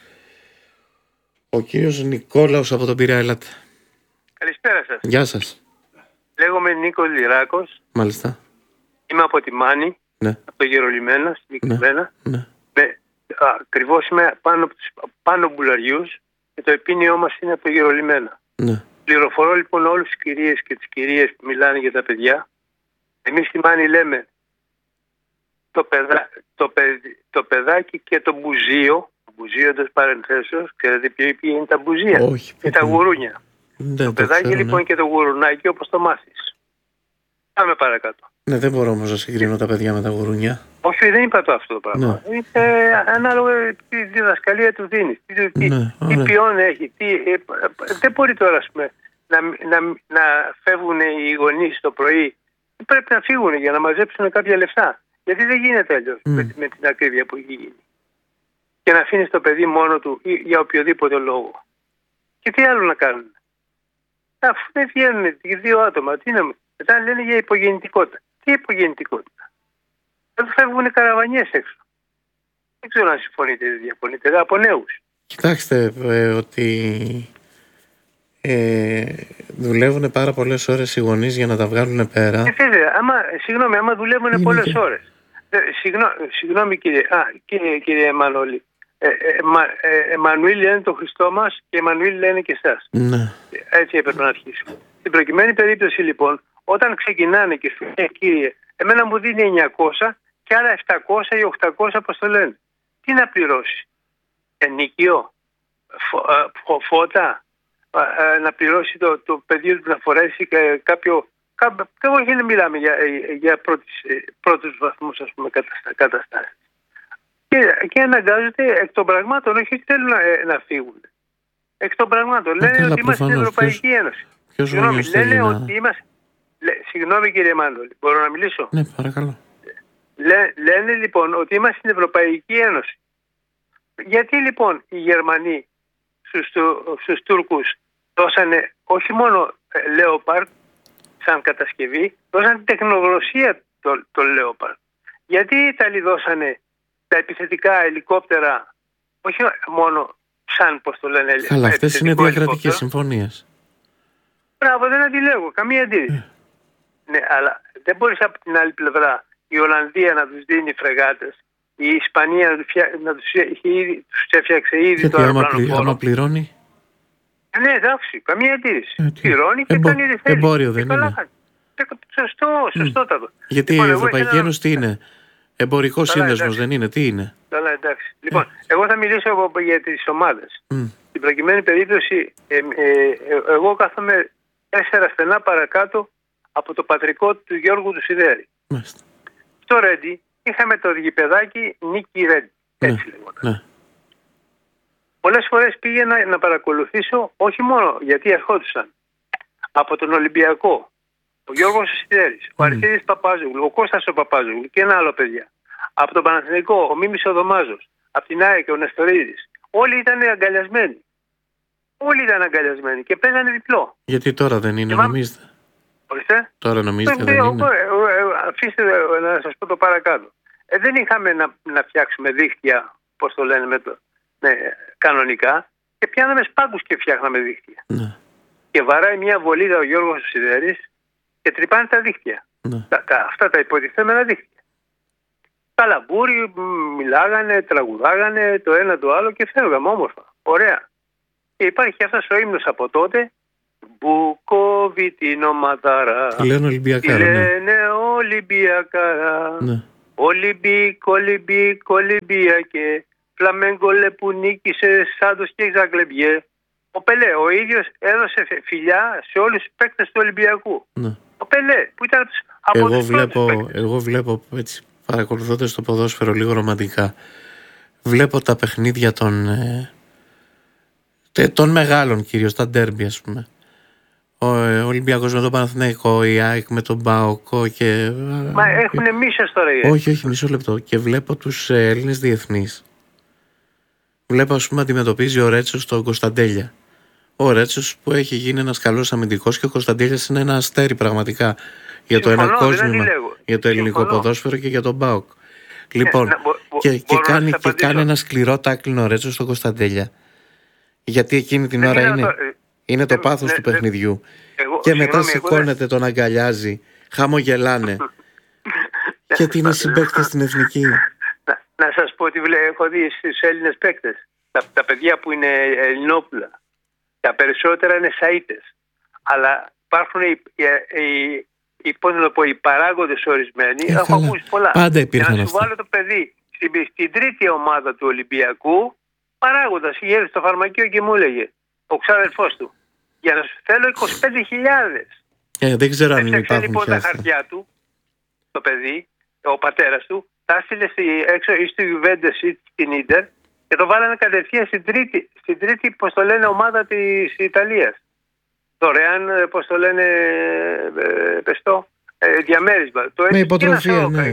Speaker 2: Ο κύριος Νικόλαος από τον Πειραιά, ελάτε.
Speaker 5: Καλησπέρα σας.
Speaker 2: Γεια σας.
Speaker 5: Λέγομαι Νίκος Λυράκος.
Speaker 2: Μάλιστα.
Speaker 5: Είμαι από τη Μάνη,
Speaker 2: ναι.
Speaker 5: από το Γερολιμένα, συγκεκριμένα.
Speaker 2: Ναι. Ναι.
Speaker 5: Με, ακριβώς είμαι πάνω από τους πάνω μπουλαριούς και το επίνειό μας είναι από το Γερολιμένα.
Speaker 2: Ναι.
Speaker 5: Πληροφορώ λοιπόν όλους τις κυρίες και τις κυρίες που μιλάνε για τα παιδιά. Εμείς στη Μάνη λέμε το, παιδά, το, παιδι, το παιδάκι και το μπουζίο, το μπουζίο εντός παρενθέσεως, ξέρετε ποιο είναι τα μπουζία?
Speaker 2: Όχι,
Speaker 5: και τα γουρούνια.
Speaker 2: Δεν
Speaker 5: το παιδάκι
Speaker 2: ξέρω,
Speaker 5: λοιπόν
Speaker 2: ναι.
Speaker 5: και το γουρουνάκι όπως το μάθεις. Πάμε παρακάτω.
Speaker 2: Ναι, δεν μπορώ όμως να συγκρίνω τα παιδιά με τα γουρούνια.
Speaker 5: Όχι, δεν είπα το αυτό το πράγμα.
Speaker 2: Ναι.
Speaker 5: Είναι ανάλογα τη διδασκαλία του δίνει. Τι, τι,
Speaker 2: ναι,
Speaker 5: τι ποιόν έχει. Τι, ε, δεν μπορεί τώρα ας πούμε, να, να, να φεύγουν οι γονείς το πρωί. Πρέπει να φύγουν για να μαζέψουν κάποια λεφτά. Γιατί δεν γίνεται αλλιώς mm. με, με την ακρίβεια που έχει γίνει. Και να αφήνει το παιδί μόνο του ή για οποιοδήποτε λόγο. Και τι άλλο να κάνουν. Αφού δεν βγαίνουν οι δύο άτομα, τι να... μετά λένε για υπογεννητικότητα. Τι υπογεννητικότητα? Δεν φεύγουν καραβανιές έξω. Δεν ξέρω αν συμφωνείτε ή δεν διαφωνείτε. Από νέους.
Speaker 2: Κοιτάξτε ε, ότι ε, δουλεύουν πάρα πολλές ώρες οι γονείς για να τα βγάλουν πέρα.
Speaker 5: Ε, βέβαια, άμα, συγγνώμη, άμα δουλεύουν πολλές και... ώρες. Ε, συγγνώ, συγγνώμη κύριε, α, κύριε, κύριε Εμμανουήλ. Ε, ε, μα, ε, Εμμανουήλ λένε το Χριστό μας και Εμμανουήλ λένε και εσάς.
Speaker 2: Ναι.
Speaker 5: Έτσι έπρεπε να αρχίσουμε. Στην προκειμένη περίπτωση λοιπόν, όταν ξεκινάνε και σου λένε κύριε, εμένα μου δίνει εννιακόσια και άλλα επτακόσια ή οκτακόσια, πώς το λένε. Τι να πληρώσει? Ενοικείο, φω, φω, φώτα, να πληρώσει το, το παιδί του, να φορέσει κάποιο... κάποιο όχι, δεν μιλάμε για, για πρώτους, πρώτους βαθμούς, ας πούμε, καταστάσεις. Και, και αναγκάζονται εκ των πραγμάτων, όχι ότι θέλουν να, να φύγουν. Εκ των πραγμάτων. Λένε καλά, ότι είμαστε στην Ευρωπαϊκή ποιος, Ένωση.
Speaker 2: Ποιος
Speaker 5: συγγνώμη, λένε να... ότι είμαστε... Λέ, συγγνώμη κύριε Μάντολη, μπορώ να μιλήσω?
Speaker 2: Ναι, παρακαλώ.
Speaker 5: Λέ, λένε λοιπόν ότι είμαστε στην Ευρωπαϊκή Ένωση. Γιατί λοιπόν οι Γερμανοί στους, στους Τούρκους δώσανε όχι μόνο Λέοπαρντ σαν κατασκευή, δώσανε την τεχνογνωσία το, το Λέοπαρντ. Γιατί οι Ιταλοί δώσανε τα επιθετικά ελικόπτερα όχι μόνο σαν, πώς το λένε,
Speaker 2: καλά, αυτές είναι διακρατικές συμφωνίες.
Speaker 5: Μπράβο, δεν αντιλέγω, καμία αντίρρηση. Mm. Ναι, αλλά δεν μπορείς από την άλλη πλευρά η Ολλανδία να τους δίνει φρεγάτες, η Ισπανία να τους, φτιά... να τους, ήδη, τους έφτιαξε ήδη το αεροπλανοφόρο.
Speaker 2: Άμα πληρώνει.
Speaker 5: Ναι, εντάξει, καμία αντίρρηση. Ε, πληρώνει και
Speaker 2: Εμπο...
Speaker 5: κάνει ό,τι θέλει.
Speaker 2: Εμπόριο δεν είναι.
Speaker 5: Σωστό, σωστότατο.
Speaker 2: Mm. Γιατί λοιπόν, η Ευρωπαϊκή Ένωση τι είναι? Εμπορικό σύνδεσμος δεν είναι, τι είναι?
Speaker 5: Καλά, εντάξει. Λοιπόν, εγώ θα μιλήσω για τις ομάδες. Mm. Στην προκειμένη περίπτωση, ε, ε, ε, εγώ κάθομαι τέσσερα στενά παρακάτω από το πατρικό του Γιώργου του Σιδέρη.
Speaker 2: Μάλιστα.
Speaker 5: Στο Ρέντι είχαμε το γηπεδάκι Νίκη Ρέντι. Έτσι ναι, λέγονταν. Ναι. Πολλές φορές πήγαινα να παρακολουθήσω, όχι μόνο γιατί ερχόντουσαν από τον Ολυμπιακό, ο Γιώργος Σιδέρης, mm. ο Αριστίδης Παπάζογλου, ο Κώστας ο Παπάζογλου και ένα άλλο παιδιά. Από τον Παναθηναϊκό, ο Μίμης ο Δωμάζος, από την ΑΕΚ ο Νεστορίδης. Όλοι ήταν αγκαλιασμένοι. Όλοι ήταν αγκαλιασμένοι και παίζανε διπλό.
Speaker 2: Γιατί τώρα δεν είναι,
Speaker 5: μα...
Speaker 2: νομίζετε?
Speaker 5: Ορίστε.
Speaker 2: Τώρα νομίζετε δεν είναι?
Speaker 5: Αφήστε να σας πω το παρακάτω. Ε, δεν είχαμε να, να φτιάξουμε δίχτυα, πώς το λένε, με το, ναι, κανονικά, και πιάναμε σπάγκους και φτιάχναμε δίχτυα.
Speaker 2: Ναι.
Speaker 5: Και βαράει μια βολίδα ο Γιώργος Σιδέρης και τρυπάνε τα δίχτυα.
Speaker 2: Ναι.
Speaker 5: Τα, τα, αυτά τα υποτιθέμενα δίχτυα. καλαμπούρι, μιλάγανε, τραγουδάγανε το ένα το άλλο και φεύγαμε όμορφα. Ωραία. Και υπάρχει αυτός ο ύμνος από τότε. Μπουκόβι την ομαδάρα.
Speaker 2: Τι λένε Ολυμπιακάρα.
Speaker 5: Τι λένε Ολυμπιακάρα.
Speaker 2: Ναι.
Speaker 5: Ολυμπίκ, Ολυμπίκ, Ολυμπιακέ. Φλαμέγκολε που νίκησε Σάντος και Ζαγκλεμπιέ. Ο Πελέ ο ίδιος έδωσε φιλιά σε όλους τους παίκτες του Ολυμπιακού.
Speaker 2: Ναι.
Speaker 5: Ο Πελέ που ήταν από
Speaker 2: εγώ
Speaker 5: τους
Speaker 2: βλέπω,
Speaker 5: παίκτες.
Speaker 2: εγώ βλέπω έτσι, παρακολουθώντας το ποδόσφαιρο λίγο ρομαντικά, βλέπω τα παιχνίδια των, ε, των μεγάλων, κυρίως τα ντέρμπι, ας πούμε. Ο ε, Ολυμπιακός με τον Παναθηναϊκό, η ΑΕΚ με τον ΠΑΟΚ και...
Speaker 5: Μα έχουν μίσος τώρα. Ε.
Speaker 2: Όχι, όχι, μισό λεπτό. Και βλέπω τους ε, Έλληνες διεθνείς. Βλέπω, ας πούμε, αντιμετωπίζει ο Ρέτσος τον Κωνσταντέλια. Ο Ρέτσος που έχει γίνει ένας καλός αμυντικός και ο Κωνσταντέλιας είναι ένα αστέρι πραγματικά για το
Speaker 5: Συμφωνώ,
Speaker 2: ένα κόσμημα, για το ελληνικό
Speaker 5: Συμφωνώ.
Speaker 2: ποδόσφαιρο και για τον ΠΑΟΚ. Λοιπόν,
Speaker 5: Ε, να, μπο, μπο,
Speaker 2: και, και, κάνει,
Speaker 5: και
Speaker 2: κάνει ένα σκληρό τάκλινο Ρέτσος στον Κωνσταντέλια. Γιατί εκείνη την
Speaker 5: δεν
Speaker 2: ώρα
Speaker 5: είναι,
Speaker 2: είναι,
Speaker 5: το,
Speaker 2: είναι το
Speaker 5: ε,
Speaker 2: πάθος
Speaker 5: ε,
Speaker 2: του παιχνιδιού.
Speaker 5: Εγώ,
Speaker 2: Και μετά
Speaker 5: συγγνώμη,
Speaker 2: σηκώνεται, τον αγκαλιάζει, χαμογελάνε. Και τι είναι συμπαίκτες στην εθνική.
Speaker 5: Να, να σας πω ότι έχω δει στους Έλληνες παίκτες. Τα, τα παιδιά που είναι Ελληνόπουλα. Τα περισσότερα είναι Σαΐτες. Αλλά υπάρχουν οι, οι, οι, οι, πώς να το πω, οι παράγοντες ορισμένοι.
Speaker 2: Ε,
Speaker 5: έχω
Speaker 2: καλά.
Speaker 5: ακούσει πολλά.
Speaker 2: Πάντα υπήρχαν
Speaker 5: Για να σου
Speaker 2: αυτά.
Speaker 5: βάλω το παιδί στην, στην τρίτη ομάδα του Ολυμπιακού, παράγοντας, είχε έρθει στο φαρμακείο και μου έλεγε ο ξάδερφός του, για να σου θέλω είκοσι πέντε χιλιάδες.
Speaker 2: Ε, δεν ξέρω αν
Speaker 5: Έφτιαξε
Speaker 2: υπάρχουν
Speaker 5: λοιπόν
Speaker 2: πια
Speaker 5: τα
Speaker 2: αυτά.
Speaker 5: χαρτιά του, το παιδί, ο πατέρας του, τα έστειλε στη, έξω ή στη Γιουβέντες ή στην Ίντερ και το βάλανε κατευθείαν στην τρίτη, στην τρίτη πώς το λένε, ομάδα της Ιταλίας. Δωρεάν, πώς το λένε, ε, πες το, ε, διαμέρισμα. Το
Speaker 2: Με
Speaker 5: έτσι
Speaker 2: υποτροφία,
Speaker 5: και να
Speaker 2: ναι.
Speaker 5: ε,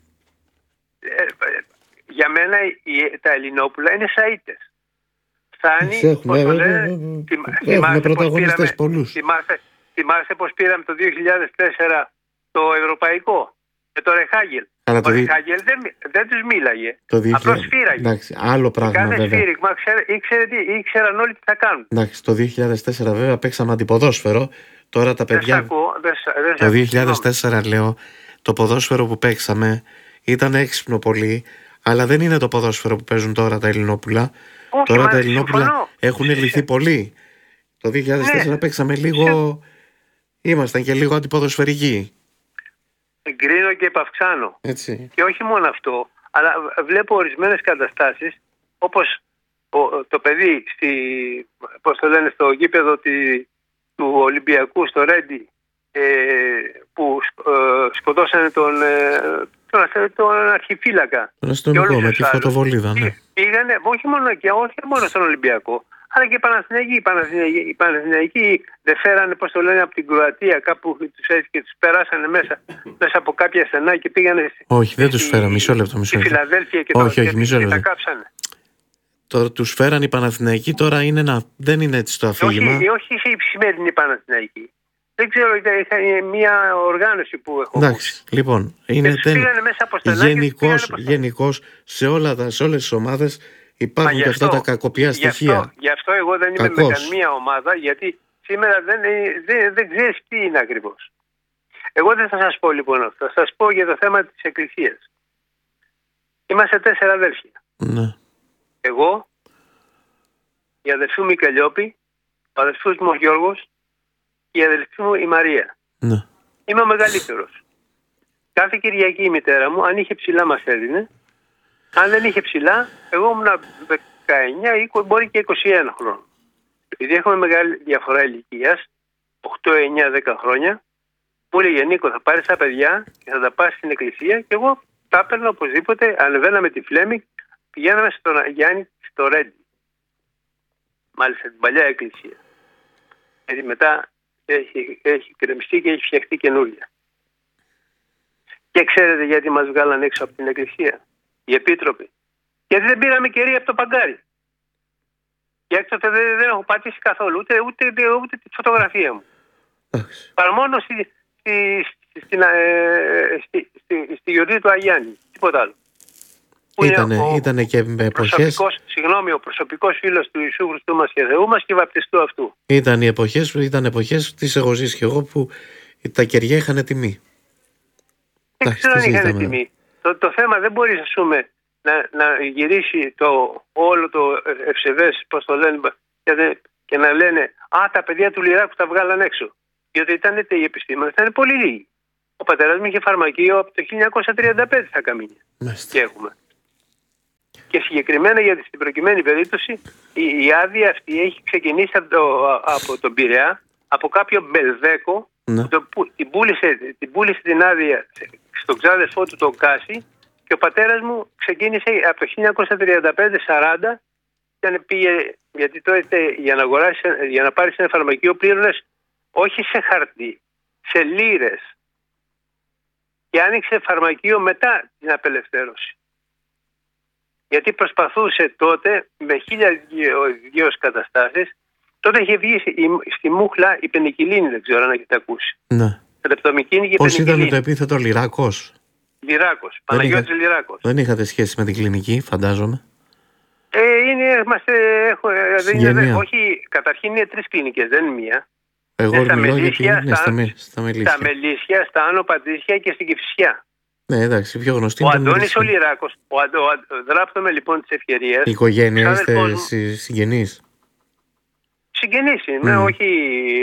Speaker 5: ε, για μένα οι, τα Ελληνόπουλα είναι Σαΐτες. Φτάνει,
Speaker 2: Έχουμε,
Speaker 5: πώς το
Speaker 2: βέβαια,
Speaker 5: λένε,
Speaker 2: βέβαια,
Speaker 5: θυμ-
Speaker 2: έχουμε
Speaker 5: θυμάσαι πώς
Speaker 2: πρωταγωνιστές
Speaker 5: πήραμε-
Speaker 2: πολλούς.
Speaker 5: Θυμάσαι, θυμάσαι πώς πήραμε το δύο χιλιάδες τέσσερα το ευρωπαϊκό με το Ρεχάγελ.
Speaker 2: Αλλά
Speaker 5: Ο
Speaker 2: το δι-
Speaker 5: Ρεχάγελ δεν, δεν τους μίλαγε.
Speaker 2: Το
Speaker 5: Απλώς
Speaker 2: δύο χιλιάδες.
Speaker 5: σφύραγε.
Speaker 2: Εντάξει, άλλο πράγμα
Speaker 5: Κάθε
Speaker 2: βέβαια.
Speaker 5: σφύριγμα ξέρε, ήξερε, τι- ήξεραν όλοι τι θα κάνουν.
Speaker 2: Εντάξει, το δύο χιλιάδες τέσσερα βέβαια παίξαμε αντιποδόσφαιρο. Τώρα τα
Speaker 5: Δεν σ'
Speaker 2: παιδιά.
Speaker 5: ακούω, δεν σ- δεν σ'
Speaker 2: Το
Speaker 5: ακούω,
Speaker 2: δύο χιλιάδες τέσσερα λέω, το ποδόσφαιρο που παίξαμε ήταν έξυπνο πολύ, αλλά δεν είναι το ποδόσφαιρο που παίζουν τώρα τα Ελληνόπουλα.
Speaker 5: Όχι,
Speaker 2: Τώρα
Speaker 5: μα
Speaker 2: τα Ελληνόπουλα
Speaker 5: συμφωνώ.
Speaker 2: έχουν λυθεί πολύ. Το δύο χιλιάδες τέσσερα
Speaker 5: Ναι.
Speaker 2: παίξαμε λίγο. Ήμασταν και λίγο αντιποδοσφαιρικοί.
Speaker 5: Εγκρίνω και επαυξάνω.
Speaker 2: Έτσι.
Speaker 5: Και όχι μόνο αυτό, αλλά βλέπω ορισμένες καταστάσεις όπως ο- το παιδί στη, πώς το λένε, στο γήπεδο τη, του Ολυμπιακού στο Ρέντι ε, που ε, σκοτώσανε τον, ε, τον, τον αρχιφύλακα.
Speaker 2: Τον αστυνομικό
Speaker 5: Και όλους
Speaker 2: με
Speaker 5: τους
Speaker 2: τη
Speaker 5: άλλους.
Speaker 2: φωτοβολίδα, ναι.
Speaker 5: Πήγανε όχι μόνο, και, όχι μόνο στον Ολυμπιακό, αλλά και οι Παναθηναϊκοί. Οι Παναθηναϊκοί, οι Παναθηναϊκοί δεν φέρανε, πώς το λένε, από την Κροατία κάπου τους έτσι και τους περάσανε μέσα, μέσα από κάποια στενά και πήγανε.
Speaker 2: Όχι, δεν τους
Speaker 5: στη-
Speaker 2: φέραμε. Μισό λεπτό, μισό
Speaker 5: Στη
Speaker 2: λεπτό.
Speaker 5: Φιλαδέλφια και,
Speaker 2: Όχι,
Speaker 5: το,
Speaker 2: όχι,
Speaker 5: και,
Speaker 2: μισό
Speaker 5: και τα
Speaker 2: λεπτό.
Speaker 5: κάψανε.
Speaker 2: Τώρα τους φέραν οι Παναθηναϊκοί, τώρα είναι ένα... δεν είναι έτσι το αφήγημα.
Speaker 5: Όχι, όχι η σημερινή Παναθηναϊκή. Δεν ξέρω, ήταν, ήταν μια οργάνωση που έχω ακούσει.
Speaker 2: Εντάξει, λοιπόν, είναι
Speaker 5: τους
Speaker 2: δεν...
Speaker 5: πήγανε μέσα από στενά και τους πήγανε
Speaker 2: γενικώς,
Speaker 5: προς τα-
Speaker 2: γενικώς σε, όλα τα, σε όλες τις ομάδες υπάρχουν
Speaker 5: Μα
Speaker 2: και
Speaker 5: γι'
Speaker 2: αυτά
Speaker 5: αυτό-
Speaker 2: τα κακοπιά
Speaker 5: γι'
Speaker 2: στοιχεία.
Speaker 5: αυτό, γι' αυτό εγώ δεν είμαι
Speaker 2: Κακώς.
Speaker 5: με καμία ομάδα, γιατί σήμερα δεν, δεν, δεν ξέρεις τι είναι ακριβώς. Εγώ δεν θα σας πω λοιπόν αυτό. Θα σας πω για το θέμα της εκκλησίας. Είμαστε τέσσερα αδέλφια.
Speaker 2: Ναι.
Speaker 5: Εγώ, η αδελφή μου η Καλλιόπη, ο αδελφός μου ο Γιώργος και η αδελφή μου η Μαρία.
Speaker 2: Ναι.
Speaker 5: Είμαι ο μεγαλύτερος. Κάθε Κυριακή η μητέρα μου, αν είχε ψηλά μας έδινε. Αν δεν είχε ψηλά, εγώ ήμουν δεκαεννιά, είκοσι, μπορεί και είκοσι ένα χρόνων. Επειδή έχουμε μεγάλη διαφορά ηλικίας, οκτώ, εννιά, δέκα χρόνια, μου έλεγε Νίκο, θα πάρεις τα παιδιά και θα τα πας στην εκκλησία και εγώ τα έπαιρνα οπωσδήποτε, ανεβαίναμε τη Φλέμη, πηγαίναμε στον Γιάννη στο Ρέντι. Μάλιστα την παλιά εκκλησία. Γιατί μετά έχει, έχει κρεμιστεί και έχει φτιαχτεί καινούργια. Και ξέρετε γιατί μας βγάλαν έξω από την εκκλησία, οι επίτροποι? Γιατί δεν πήραμε κερί από το παγκάρι. Και έκτοτε δεν, δεν έχω πατήσει καθόλου, ούτε, ούτε, ούτε, ούτε τη φωτογραφία μου.
Speaker 2: Εντάξει.
Speaker 5: Παρά μόνο στη, στη, στην, ε, στη, στη, στη γιορτή του Αγιάννη, τίποτα άλλο. Που είναι
Speaker 2: Ήτανε,
Speaker 5: ο
Speaker 2: ήτανε και με εποχές.
Speaker 5: προσωπικός, συγγνώμη, ο προσωπικός φίλος του Ιησού Χριστού μας και Θεού μας και βαπτιστού αυτού.
Speaker 2: Ήταν οι εποχές, ήταν εποχές τις έχω ζήσει και εγώ που τα κεριά είχαν τιμή.
Speaker 5: Δεν
Speaker 2: Εντάξει,
Speaker 5: ξέρω αν
Speaker 2: τι
Speaker 5: είχαν
Speaker 2: συζητάμε.
Speaker 5: τιμή. Το, το θέμα δεν μπορεί, ας πούμε, να, να γυρίσει το, όλο το ευσεβές, πώς το λένε, και, και να λένε «Α, τα παιδιά του Λυράκου τα βγάλαν έξω». Διότι ήταν οι επιστήμονες, ήταν πολύ λίγοι. Ο πατέρας μου είχε φαρμακείο από το χίλια εννιακόσια τριάντα πέντε στα Καμίνια.
Speaker 2: Μάλιστα.
Speaker 5: Και έχουμε. Και συγκεκριμένα για την προκειμένη περίπτωση, η, η άδεια αυτή έχει ξεκινήσει από, το, από τον Πειραιά, από κάποιο Μπελδέκο,
Speaker 2: ναι.
Speaker 5: το, που, την, πούλησε, την πούλησε την άδεια στον ξάδερφό του τον Κάση, και ο πατέρας μου ξεκίνησε από το χίλια εννιακόσια τριάντα πέντε σαράντα, και πήγε, γιατί τότε για να, αγοράσεις, για να πάρεις ένα φαρμακείο πλήρωνες όχι σε χαρτί, σε λίρες. Και άνοιξε φαρμακείο μετά την απελευθέρωση. Γιατί προσπαθούσε τότε με χίλια δυο καταστάσεις. Τότε είχε βγει στη μούχλα η πενικυλίνη, δεν ξέρω αν έχετε ακούσει.
Speaker 2: Ναι. Πώς ήταν το επίθετο Λυράκος?
Speaker 5: Λυράκος, Παναγιώτης είχα... Λυράκος.
Speaker 2: Δεν είχατε σχέση με την κλινική, φαντάζομαι.
Speaker 5: Ε, είναι, είμαστε, έχω, δεν είναι, όχι, καταρχήν είναι τρεις κλινικές, δεν είναι μία.
Speaker 2: Εγώ
Speaker 5: είναι στα
Speaker 2: μιλώ
Speaker 5: Μελίσια,
Speaker 2: γιατί είναι
Speaker 5: στα,
Speaker 2: στα, με, στα Μελίσια.
Speaker 5: Στα Μελίσια, στα Άνω Πατήσια και στην Κηφισιά.
Speaker 2: Ναι, εντάξει, πιο γνωστή
Speaker 5: ο
Speaker 2: είναι το
Speaker 5: Αντώνης ο Λυράκος, ο, ο, ο, δράπτομαι λοιπόν της ευκαιρίας.
Speaker 2: Η οικογένεια είστε συγγενείς?
Speaker 5: Συγγενείς είναι, mm. όχι...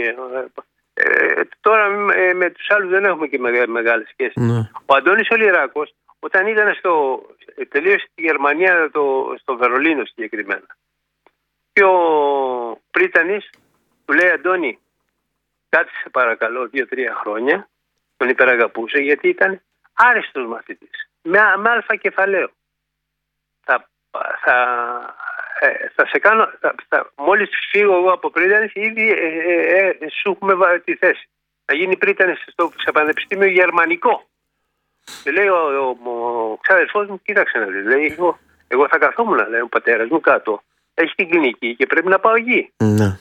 Speaker 5: Ε, τώρα ε, με τους άλλους δεν έχουμε και με, μεγάλες σχέσεις. Mm. Ο Αντώνης ο Λυράκος, όταν ήταν στο... τελείωσε στη Γερμανία, το, στο Βερολίνο συγκεκριμένα. Και ο Πρίτανης του λέει «Αντώνη, κάτσε σε παρακαλώ δύο-τρία χρόνια». Τον υπεραγαπούσε γιατί ήταν άριστος μαθητής. Με, με αλφα κεφαλαίο. Θα, θα, ε, θα σε κάνω, θα, θα, μόλις φύγω εγώ από Πρίτανης, ήδη ε, ε, ε, σου έχουμε βάλει τη θέση. Θα γίνει Πρίτανης στο, στο Πανεπιστήμιο Γερμανικό. Και λέει ο, ο, ο, ο ξάδερφός μου, κοίταξε να δει. Λέει, εγώ, εγώ θα καθόμουν, λέει ο πατέρας μου κάτω. Έχει την κλινική και πρέπει να πάω εκεί.
Speaker 2: Ναι.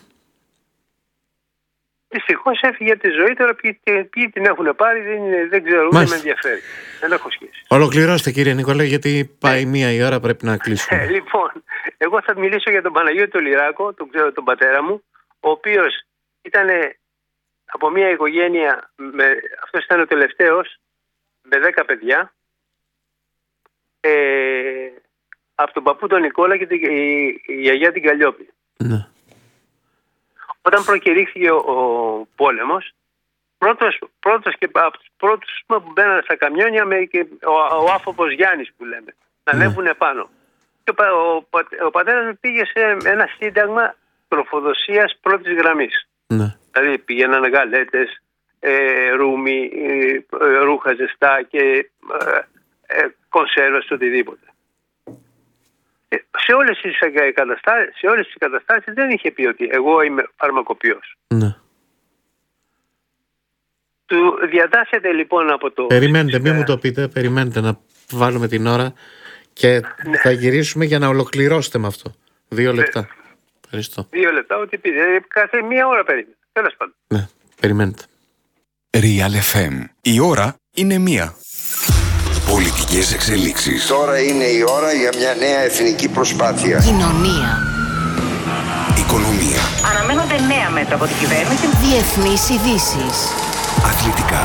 Speaker 5: Δυστυχώς έφυγε από τη ζωή. Τώρα ποιοι, ποιοι την έχουν πάρει δεν, δεν ξέρω, ούτε με ενδιαφέρει. Δεν έχω σχέση.
Speaker 2: Ολοκληρώστε κύριε Νικόλα, γιατί πάει ε, μία η ώρα, πρέπει να κλείσουμε.
Speaker 5: Ε, λοιπόν, εγώ θα μιλήσω για τον Παναγιώτη τον Λυράκο, τον ξέρω τον πατέρα μου, ο οποίος ήταν από μια οικογένεια, με, αυτός ήταν ο τελευταίος, με δέκα παιδιά, ε, από τον παππού τον Νικόλα και την, η, η γιαγιά την Καλλιόπη.
Speaker 2: Ναι.
Speaker 5: Όταν προκηρύχθηκε ο, ο πόλεμος, πρώτος, πρώτος και από τους πρώτους που μπαίνανε στα καμιόνια με και ο, ο άφοπος Γιάννης που λέμε, να ανέβουν ναι. πάνω. Και ο, ο, ο, ο πατέρας μου πήγε σε ένα σύνταγμα τροφοδοσίας πρώτης γραμμής. Ναι. Δηλαδή πήγαιναν γαλέτες, ε, ρούμι, ε, ρούχα ζεστά και ε, ε, κονσέρβες, οτιδήποτε. Σε όλες τις καταστάσεις, σε όλες τις καταστάσεις δεν είχε πει ότι εγώ είμαι φαρμακοποιός. Ναι. Του διατάσσεται λοιπόν από το...
Speaker 2: Περιμένετε, μην μου το πείτε, περιμένετε να βάλουμε την ώρα και ναι. θα γυρίσουμε για να ολοκληρώσετε με αυτό. Δύο λεπτά. Ε, Ευχαριστώ.
Speaker 5: Δύο λεπτά, ό,τι πείτε. Κάθε μία ώρα περίμενε. Τέλος πάντων.
Speaker 2: Ναι, περιμένετε.
Speaker 6: Real εφ εμ. Η ώρα είναι μία. Πολιτικές εξελίξεις.
Speaker 7: Τώρα είναι η ώρα για μια νέα εθνική προσπάθεια.
Speaker 8: Κοινωνία.
Speaker 6: Οικονομία.
Speaker 8: Αναμένονται νέα μέτρα από την κυβέρνηση. Διεθνείς ειδήσεις.
Speaker 6: Αθλητικά.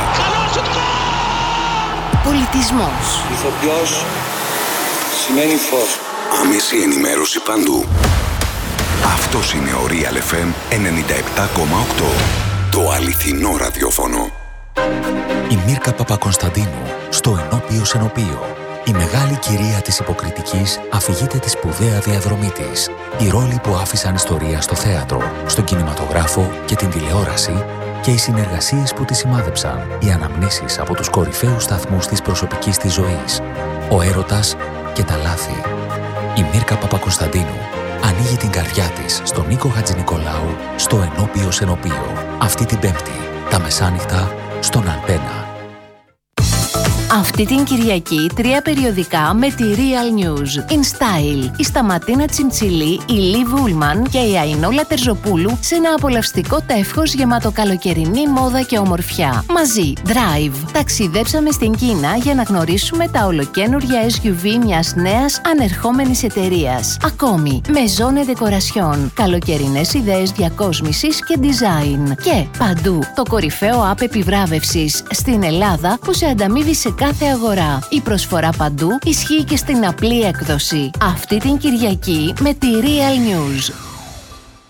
Speaker 8: Πολιτισμός.
Speaker 7: Ηθοποιός σημαίνει φως.
Speaker 6: Άμεση ενημέρωση παντού. Αυτός είναι ο Real εφ εμ ενενήντα επτά κόμμα οκτώ. Το αληθινό ραδιόφωνο.
Speaker 9: Η Μίρκα Παπακωνσταντίνου στο Ενώπιο Σενοπείο. Η μεγάλη κυρία της υποκριτικής αφηγείται τη σπουδαία διαδρομή της. Οι ρόλοι που άφησαν ιστορία στο θέατρο, στον κινηματογράφο και την τηλεόραση και οι συνεργασίες που τη σημάδεψαν. Οι αναμνήσεις από τους κορυφαίους σταθμούς της προσωπικής της ζωής. Ο έρωτας και τα λάθη. Η Μίρκα Παπακωνσταντίνου ανοίγει την καρδιά της στον Νίκο Χατζηνικολάου στο Ενώπιο Σενοπείο. Αυτή την Πέμπτη, τα μεσάνυχτα, στον Αντένα.
Speaker 10: Αυτή την Κυριακή τρία περιοδικά με τη Real News. In Style, η Σταματίνα Τσιμτσιλή, η Λί Βούλμαν και η Αϊνόλα Τερζοπούλου σε ένα απολαυστικό τεύχος γεμάτο καλοκαιρινή μόδα και ομορφιά. Μαζί, Drive. Ταξιδέψαμε στην Κίνα για να γνωρίσουμε τα ολοκαίνουργια ες γιου βι μιας νέας ανερχόμενης εταιρείας. Ακόμη, Maison Decoration. Καλοκαιρινές ιδέες διακόσμησης και design. Και παντού, το κορυφαίο app επιβράβευσης στην Ελλάδα που σε ανταμείβει σε κάθε αγορά. Η προσφορά παντού ισχύει και στην απλή έκδοση. Αυτή την Κυριακή με τη Real News.